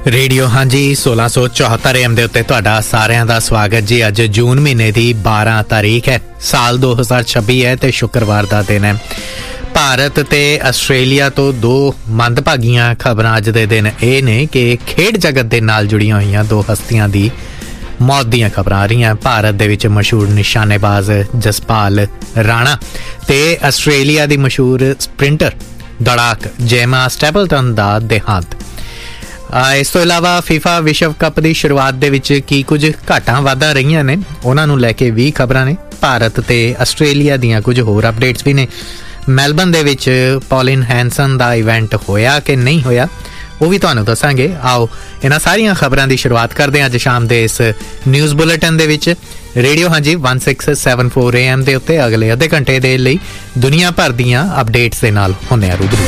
Radio हाँ जी 1674 AM ਦੇ ਉੱਤੇ ਤੁਹਾਡਾ ਸਾਰਿਆਂ ਦਾ ਸਵਾਗਤ ਜੀ। ਅੱਜ ਜੂਨ ਮਹੀਨੇ ਦੀ 12 ਤਾਰੀਖ ਹੈ, ਸਾਲ 2026 ਹੈ ਤੇ ਸ਼ੁੱਕਰਵਾਰ ਦਾ ਦਿਨ ਹੈ। ਭਾਰਤ ਤੇ ਆਸਟ੍ਰੇਲੀਆ ਤੋਂ ਦੋ ਮੰਦਭਾਗੀਆਂ ਖਬਰਾਂ ਅੱਜ ਦੇ ਦਿਨ ਇਹ ਨੇ ਕਿ ਖੇਡ ਜਗਤ ਦੇ ਨਾਲ ਜੁੜੀਆਂ ਹੋਈਆਂ ਦੋ ਹਸਤੀਆਂ ਦੀ ਮੌਤ ਦੀਆਂ ਖਬਰਾਂ ਆ ਰਹੀਆਂ। ਭਾਰਤ ਦੇ ਵਿੱਚ ਮਸ਼ਹੂਰ ਨਿਸ਼ਾਨੇਬਾਜ਼ ਜਸਪਾਲ ਰਾਣਾ ਤੇ ਆਸਟ੍ਰੇਲੀਆ ਦੀ ਮਸ਼ਹੂਰ ਸਪ੍ਰਿੰਟਰ ਦੌੜਾਕ ਜੇਮਾ ਸਟੈਪਲਟਨ ਦਾ ਦੇਹਾਂਤ। ਇਸ ਤੋਂ ਇਲਾਵਾ ਫੀਫਾ ਵਿਸ਼ਵ ਕੱਪ ਦੀ ਸ਼ੁਰੂਆਤ ਦੇ ਵਿੱਚ ਕੀ ਕੁਝ ਘਾਟਾਂ ਵਾਧਾਂ ਰਹੀਆਂ ਨੇ ਉਹਨਾਂ ਨੂੰ ਲੈ ਕੇ ਵੀ ਖਬਰਾਂ ਨੇ। ਭਾਰਤ ਤੇ ਆਸਟ੍ਰੇਲੀਆ ਦੀਆਂ ਕੁਝ ਹੋਰ ਅਪਡੇਟਸ ਵੀ ਨੇ। ਮੈਲਬਨ ਦੇ ਵਿੱਚ ਪੌਲਿਨ ਹੈਂਸਨ ਦਾ ਇਵੈਂਟ ਹੋਇਆ ਕਿ ਨਹੀਂ ਹੋਇਆ ਉਹ ਵੀ ਤੁਹਾਨੂੰ ਦੱਸਾਂਗੇ। ਆਓ ਇਹਨਾਂ ਸਾਰੀਆਂ ਖਬਰਾਂ ਦੀ ਸ਼ੁਰੂਆਤ ਕਰਦੇ ਹਾਂ ਅੱਜ ਸ਼ਾਮ ਦੇ ਇਸ ਨਿਊਜ਼ ਬੁਲੇਟਿਨ ਦੇ ਵਿੱਚ। ਰੇਡੀਓ ਹਾਂਜੀ 1674 AM ਦੇ ਉੱਤੇ ਅਗਲੇ ਅੱਧੇ ਘੰਟੇ ਦੇ ਲਈ ਦੁਨੀਆ ਭਰ ਦੀਆਂ ਅਪਡੇਟਸ ਦੇ ਨਾਲ ਹੁੰਦੇ ਆ ਰੂਬਰੂ।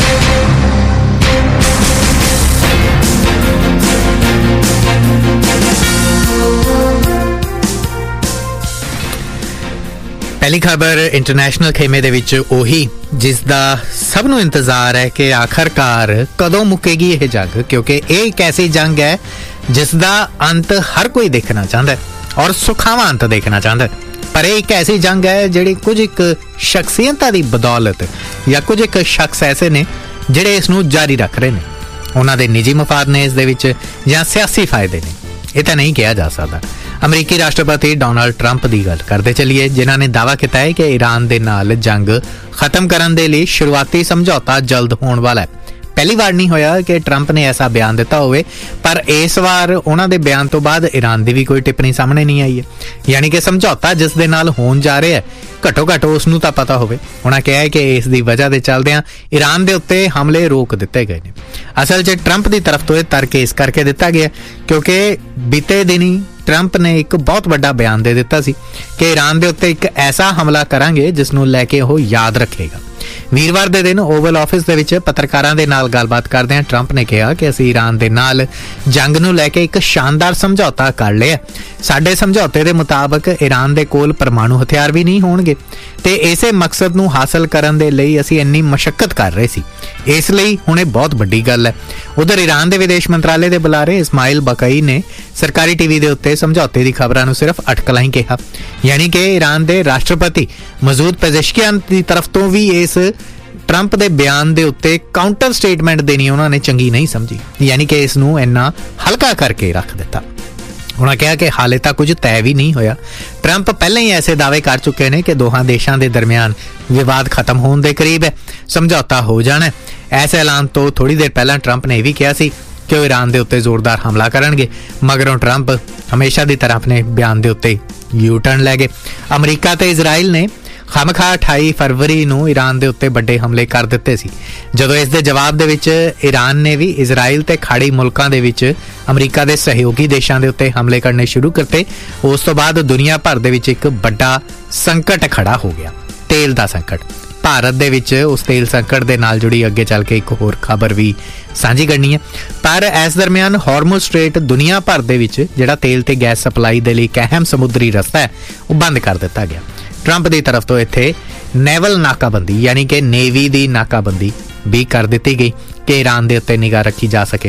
ਪਹਿਲੀ ਖਬਰ ਇੰਟਰਨੈਸ਼ਨਲ ਖੇਮੇ ਦੇ ਵਿੱਚ ਉਹੀ ਜਿਸ ਦਾ ਸਭ ਨੂੰ ਇੰਤਜ਼ਾਰ ਹੈ ਕਿ ਆਖਰਕਾਰ ਕਦੋਂ ਮੁੱਕੇਗੀ ਇਹ ਜੰਗ, ਕਿਉਂਕਿ ਇਹ ਇੱਕ ਐਸੀ ਜੰਗ ਹੈ ਜਿਸ ਦਾ ਅੰਤ ਹਰ ਕੋਈ ਦੇਖਣਾ ਚਾਹੁੰਦਾ ਹੈ ਔਰ ਸੁਖਾਵਾਂ ਅੰਤ ਦੇਖਣਾ ਚਾਹੁੰਦਾ ਹੈ। ਪਰ ਇਹ ਇੱਕ ਐਸੀ ਜੰਗ ਹੈ ਜਿਹੜੀ ਕੁਝ ਇੱਕ ਸ਼ਖਸੀਅਤਾਂ ਦੀ ਬਦੌਲਤ ਜਾਂ ਕੁਝ ਇੱਕ ਸ਼ਖਸ ਐਸੇ ਨੇ ਜਿਹੜੇ ਇਸ ਨੂੰ ਜਾਰੀ ਰੱਖ ਰਹੇ ਨੇ। ਉਹਨਾਂ ਦੇ ਨਿੱਜੀ ਮਫਾਦ ਨੇ ਇਸ ਦੇ ਵਿੱਚ ਜਾਂ ਸਿਆਸੀ ਫਾਇਦੇ ਨੇ, ਇਹ ਤਾਂ ਨਹੀਂ ਕਿਹਾ ਜਾ ਸਕਦਾ। ਅਮਰੀਕੀ ਰਾਸ਼ਟਰਪਤੀ ਡੋਨਾਲਡ ਟਰੰਪ ਦੀ ਗੱਲ ਕਰਦੇ ਚੱਲੀਏ, ਜਿਨ੍ਹਾਂ ਨੇ ਦਾਅਵਾ ਕੀਤਾ ਹੈ ਕਿ ਈਰਾਨ ਦੇ ਨਾਲ ਜੰਗ ਖਤਮ ਕਰਨ ਦੇ ਲਈ ਸ਼ੁਰੂਆਤੀ ਸਮਝੌਤਾ ਜਲਦ ਹੋਣ ਵਾਲਾ ਹੈ। ਪਹਿਲੀ ਵਾਰ ਨਹੀਂ ਹੋਇਆ ਕਿ ਟਰੰਪ ਨੇ ਐਸਾ ਬਿਆਨ ਦਿੱਤਾ ਹੋਵੇ, ਪਰ ਇਸ ਵਾਰ ਉਹਨਾਂ ਦੇ ਬਿਆਨ ਤੋਂ ਬਾਅਦ ਈਰਾਨ ਦੀ ਵੀ ਕੋਈ ਟਿੱਪਣੀ ਸਾਹਮਣੇ ਨਹੀਂ ਆਈ ਹੈ। ਯਾਨੀ ਕਿ ਸਮਝੌਤਾ ਜਿਸ ਦੇ ਨਾਲ ਹੋਣ ਜਾ ਰਿਹਾ ਹੈ ਘੱਟੋ ਘੱਟ ਉਸ ਨੂੰ ਤਾਂ ਪਤਾ ਹੋਵੇ। ਉਹਨਾਂ ਕਿਹਾ ਹੈ ਕਿ ਇਸ ਦੀ ਵਜ੍ਹਾ ਦੇ ਚੱਲਦਿਆਂ ਈਰਾਨ ਦੇ ਉੱਤੇ ਹਮਲੇ ਰੋਕ ਦਿੱਤੇ ਗਏ ਨੇ। ਅਸਲ 'ਚ ਟਰੰਪ ਦੀ ਤਰਫ ਤੋਂ ਇਹ ਤਰਕ ਇਸ ਕਰਕੇ ਦਿੱਤਾ ਗਿਆ ਕਿਉਂਕਿ ਬੀਤੇ ਦਿਨੀ ਟਰੰਪ ਨੇ ਇੱਕ ਬਹੁਤ ਵੱਡਾ ਬਿਆਨ ਦੇ ਦਿੱਤਾ ਸੀ ਕਿ ਈਰਾਨ ਦੇ ਉੱਤੇ ਇੱਕ ਐਸਾ ਹਮਲਾ ਕਰਾਂਗੇ ਜਿਸ ਨੂੰ ਲੈ ਕੇ ਉਹ ਯਾਦ ਰੱਖੇਗਾ। ਵੀਰਵਾਰ ਦੇ ਦਿਨ ਓਵਲ ਆਫਿਸ ਦੇ ਵਿੱਚ ਪੱਤਰਕਾਰਾਂ ਦੇ ਨਾਲ ਗੱਲਬਾਤ ਕਰਦਿਆਂ ਟਰੰਪ ਨੇ ਕਿਹਾ ਕਿ ਅਸੀਂ ਈਰਾਨ ਦੇ ਨਾਲ ਜੰਗ ਨੂੰ ਲੈ ਕੇ ਇੱਕ ਸ਼ਾਨਦਾਰ ਸਮਝੌਤਾ ਕਰ ਲਿਆ। ਸਾਡੇ ਸਮਝੌਤੇ ਦੇ ਮੁਤਾਬਕ ਈਰਾਨ ਦੇ ਕੋਲ ਪਰਮਾਣੂ ਹਥਿਆਰ ਵੀ ਨਹੀਂ ਹੋਣਗੇ ਤੇ ਇਸੇ ਮਕਸਦ ਨੂੰ ਹਾਸਲ ਕਰਨ ਦੇ ਲਈ ਅਸੀਂ ਇੰਨੀ ਮਸ਼ੱਕਤ ਕਰ ਰਹੇ ਸੀ, ਇਸ ਲਈ ਹੁਣ ਇਹ ਬਹੁਤ ਵੱਡੀ ਗੱਲ ਹੈ। ਉਧਰ ਈਰਾਨ ਦੇ ਵਿਦੇਸ਼ ਮੰਤਰਾਲੇ ਦੇ ਬੁਲਾਰੇ ਇਸਮਾਇਲ ਬਕਾਈ ਨੇ ਸਰਕਾਰੀ ਟੀਵੀ ਦੇ ਉੱਤੇ ਸਮਝੌਤੇ ਦੀ ਖਬਰਾਂ ਨੂੰ ਸਿਰਫ ਅਟਕਲਾਂ ਹੀ ਕਿਹਾ। ਯਾਨੀ ਕਿ ਈਰਾਨ ਦੇ ਰਾਸ਼ਟਰਪਤੀ ਮਸੂਦ ਪੇਜ਼ੇਸ਼ਕਿਆਨ ਦੀ ਤਰਫ ਤੋਂ ਵੀ ਇਸ ਟਰੰਪ ਦੇ ਬਿਆਨ ਦੇ ਉੱਤੇ ਕਾਊਂਟਰ ਸਟੇਟਮੈਂਟ ਦੇਣੀ ਉਹਨਾਂ ਨੇ ਚੰਗੀ ਨਹੀਂ ਸਮਝੀ, ਯਾਨੀ ਕਿ ਇਸ ਨੂੰ ਇੰਨਾ ਹਲਕਾ ਕਰਕੇ ਰੱਖ ਦਿੱਤਾ। ਉਹਨਾਂ ਕਿਹਾ ਕਿ ਹਾਲੇ ਤੱਕ ਕੁਝ ਤੈਅ ਵੀ ਨਹੀਂ ਹੋਇਆ। ਟਰੰਪ ਪਹਿਲਾਂ ਹੀ ਐਸੇ ਦਾਅਵੇ ਕਰ ਚੁੱਕੇ ਨੇ ਕਿ ਦੋਹਾਂ ਦੇਸ਼ਾਂ ਦੇ ਦਰਮਿਆਨ ਵਿਵਾਦ ਖਤਮ ਹੋਣ ਦੇ ਕਰੀਬ ਹੈ, ਸਮਝੌਤਾ ਹੋ ਜਾਣਾ। ਐਸੇ ਐਲਾਨ ਤੋਂ ਥੋੜੀ ਦੇਰ ਪਹਿਲਾਂ ਟਰੰਪ ਨੇ ਇਹ ਵੀ ਕਿਹਾ ਸੀ ਕਿ ਉਹ ਈਰਾਨ ਦੇ ਉੱਤੇ ਜ਼ੋਰਦਾਰ ਹਮਲਾ ਕਰਨਗੇ, ਮਗਰੋਂ ਟਰੰਪ ਹਮੇਸ਼ਾ ਦੀ ਤਰ੍ਹਾਂ ਆਪਣੇ ਬਿਆਨ ਦੇ ਉੱਤੇ ਯੂ ਟਰਨ ਲੈ ਗਏ। ਅਮਰੀਕਾ ਤੇ ਇਜ਼ਰਾਈਲ ਨੇ ਖਾਮਖਾ 28 ਫਰਵਰੀ ਨੂੰ ਈਰਾਨ ਦੇ ਉੱਤੇ ਵੱਡੇ ਹਮਲੇ ਕਰ ਦਿੱਤੇ ਸੀ। ਜਦੋਂ ਇਸ ਦੇ ਜਵਾਬ ਦੇ ਵਿੱਚ ਈਰਾਨ ਨੇ ਵੀ ਇਜ਼ਰਾਈਲ ਤੇ ਖਾੜੀ ਮੁਲਕਾਂ ਦੇ ਵਿੱਚ ਅਮਰੀਕਾ ਦੇ ਸਹਿਯੋਗੀ ਦੇਸ਼ਾਂ ਦੇ ਉੱਤੇ ਹਮਲੇ ਕਰਨੇ ਸ਼ੁਰੂ ਕਰਤੇ, ਉਸ ਤੋਂ ਬਾਅਦ ਦੁਨੀਆ ਭਰ ਦੇ ਵਿੱਚ ਇੱਕ ਵੱਡਾ ਸੰਕਟ ਖੜਾ ਹੋ ਗਿਆ, ਤੇਲ ਦਾ ਸੰਕਟ। ਭਾਰਤ ਦੇ ਵਿੱਚ ਉਸ ਤੇਲ ਸੰਕਟ ਦੇ ਨਾਲ ਜੁੜੀ ਅੱਗੇ ਚੱਲ ਕੇ ਇੱਕ ਹੋਰ ਖਬਰ ਵੀ ਸਾਂਝੀ ਕਰਨੀ ਹੈ। ਪਰ ਇਸ ਦਰਮਿਆਨ ਹਾਰਮੁਜ਼ ਸਟ੍ਰੇਟ ਦੁਨੀਆ ਭਰ ਦੇ ਵਿੱਚ ਜਿਹੜਾ ਤੇਲ ਤੇ ਗੈਸ ਸਪਲਾਈ ਦੇ ਲਈ ਇੱਕ ਅਹਿਮ ਸਮੁੰਦਰੀ ਰਸਤਾ ਹੈ ਉਹ ਬੰਦ ਕਰ ਦਿੱਤਾ ਗਿਆ। ਟਰੰਪ ਦੀ ਤਰਫ ਤੋਂ ਇੱਥੇ ਨੇਵਲ ਨਾਕਾਬੰਦੀ ਯਾਨੀ ਕਿ ਨੇਵੀ ਦੀ ਨਾਕਾਬੰਦੀ ਵੀ ਕਰ ਦਿੱਤੀ ਗਈ ਕਿ ਈਰਾਨ ਦੇ ਉੱਤੇ ਨਿਗਾਹ ਰੱਖੀ ਜਾ ਸਕੇ।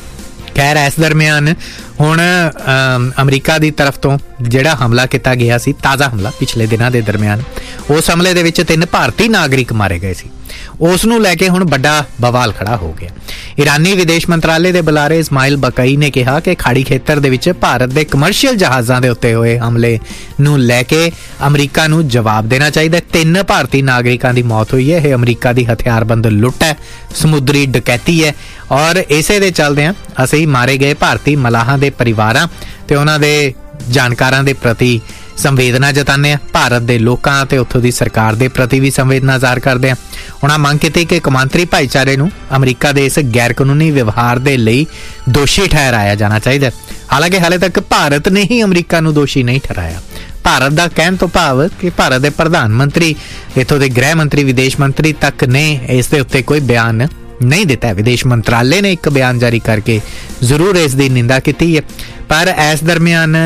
ਖੈਰ ਇਸ ਦਰਮਿਆਨ ਹੁਣ ਅਮਰੀਕਾ ਦੀ ਤਰਫ ਤੋਂ ਜਿਹੜਾ ਹਮਲਾ ਕੀਤਾ ਗਿਆ ਸੀ, ਤਾਜ਼ਾ ਹਮਲਾ ਪਿਛਲੇ ਦਿਨਾਂ ਦੇ ਦਰਮਿਆਨ, ਉਸ ਹਮਲੇ ਦੇ ਵਿੱਚ 3 ਭਾਰਤੀ ਨਾਗਰਿਕ ਮਾਰੇ ਗਏ ਸੀ। ਉਸ ਨੂੰ ਲੈ ਕੇ ਹੁਣ ਵੱਡਾ ਬਵਾਲ ਖੜਾ ਹੋ ਗਿਆ। ਈਰਾਨੀ ਵਿਦੇਸ਼ ਮੰਤਰਾਲੇ ਦੇ ਬੁਲਾਰੇ ਇਸਮਾਇਲ ਬਕਾਈ ਨੇ ਕਿਹਾ ਕਿ ਖਾੜੀ ਖੇਤਰ ਦੇ ਵਿੱਚ ਭਾਰਤ ਦੇ ਕਮਰਸ਼ੀਅਲ ਜਹਾਜ਼ਾਂ ਦੇ ਉੱਤੇ ਹੋਏ ਹਮਲੇ ਨੂੰ ਲੈ ਕੇ ਅਮਰੀਕਾ ਨੂੰ ਜਵਾਬ ਦੇਣਾ ਚਾਹੀਦਾ। 3 ਭਾਰਤੀ ਨਾਗਰਿਕਾਂ ਦੀ ਮੌਤ ਹੋਈ ਹੈ। ਇਹ ਅਮਰੀਕਾ ਦੀ ਹਥਿਆਰਬੰਦ ਲੁੱਟ ਹੈ, ਸਮੁੰਦਰੀ ਡਕੈਤੀ ਹੈ ਔਰ ਇਸੇ ਦੇ ਚੱਲਦਿਆਂ ਅਸੀਂ ਮਾਰੇ ਗਏ ਭਾਰਤੀ ਮਲਾਹਾਂ ਦੇ ਪਰਿਵਾਰਾਂ ਤੇ ਉਹਨਾਂ ਦੇ ਜਾਣਕਾਰਾਂ ਦੇ ਪ੍ਰਤੀ ਸੰਵੇਦਨਾ ਜਤਾਉਂਦੇ ਹਾਂ। ਭਾਰਤ ਦੇ ਲੋਕਾਂ ਤੇ ਉੱਥੋਂ ਦੀ ਸਰਕਾਰ ਦੇ ਪ੍ਰਤੀ ਵੀ ਸੰਵੇਦਨਾ ਜ਼ਾਹਰ ਕਰਦੇ ਹਾਂ। ਉਹਨਾਂ ਮੰਗ ਕੀਤੀ ਕਿ ਕੌਮਾਂਤਰੀ ਭਾਈਚਾਰੇ ਨੂੰ ਅਮਰੀਕਾ ਦੇ ਇਸ ਗੈਰ ਕਾਨੂੰਨੀ ਵਿਵਹਾਰ ਦੇ ਲਈ ਦੋਸ਼ੀ ਠਹਿਰਾਇਆ ਜਾਣਾ ਚਾਹੀਦਾ। ਹਾਲਾਂਕਿ ਹਾਲੇ ਤੱਕ ਭਾਰਤ ਨੇ ਹੀ ਅਮਰੀਕਾ ਨੂੰ ਦੋਸ਼ੀ ਨਹੀਂ ਠਹਿਰਾਇਆ। ਭਾਰਤ ਦਾ ਕਹਿਣ ਤੋਂ ਭਾਵ ਕਿ ਭਾਰਤ ਦੇ ਪ੍ਰਧਾਨ ਮੰਤਰੀ, ਇੱਥੋਂ ਦੇ ਗ੍ਰਹਿ ਮੰਤਰੀ, ਵਿਦੇਸ਼ ਮੰਤਰੀ ਤੱਕ ਨੇ ਇਸ ਦੇ ਉੱਤੇ ਕੋਈ ਬਿਆਨ ਨਹੀਂ ਦਿੱਤਾ। ਵਿਦੇਸ਼ ਮੰਤਰਾਲੇ ਨੇ ਇੱਕ ਬਿਆਨ ਜਾਰੀ ਕਰਕੇ ਜ਼ਰੂਰ ਇਸ ਦੀ ਨਿੰਦਾ ਕੀਤੀ ਹੈ। ਪਰ ਇਸ ਦਰਮਿਆਨ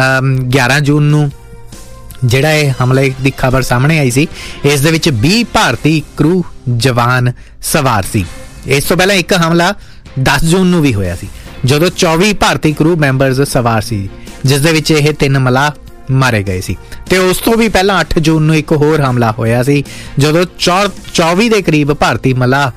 11 ਜੂਨ ਨੂੰ ਜਿਹੜਾ ਇਹ ਹਮਲੇ ਦੀ ਖਬਰ ਸਾਹਮਣੇ ਆਈ ਸੀ, ਇਸ ਦੇ ਵਿੱਚ 20 ਭਾਰਤੀ ਕਰੂ ਜਵਾਨ ਸਵਾਰ ਸੀ। ਇਸ ਤੋਂ ਪਹਿਲਾਂ ਇੱਕ ਹਮਲਾ 10 ਜੂਨ ਨੂੰ ਵੀ ਹੋਇਆ ਸੀ। ਜਦੋਂ 24 ਭਾਰਤੀ ਕਰੂ ਮੈਂਬਰਸ ਸਵਾਰ ਸੀ, ਜਿਸ ਦੇ ਵਿੱਚ ਇਹ 3 ਮਲਾਹ ਮਾਰੇ ਗਏ ਸੀ। ਤੇ ਉਸ ਤੋਂ ਵੀ ਪਹਿਲਾਂ 8 ਜੂਨ ਨੂੰ ਇੱਕ ਹੋਰ ਹਮਲਾ ਹੋਇਆ ਸੀ, ਜਦੋਂ 24 ਦੇ ਕਰੀਬ ਭਾਰਤੀ ਮਲਾਹ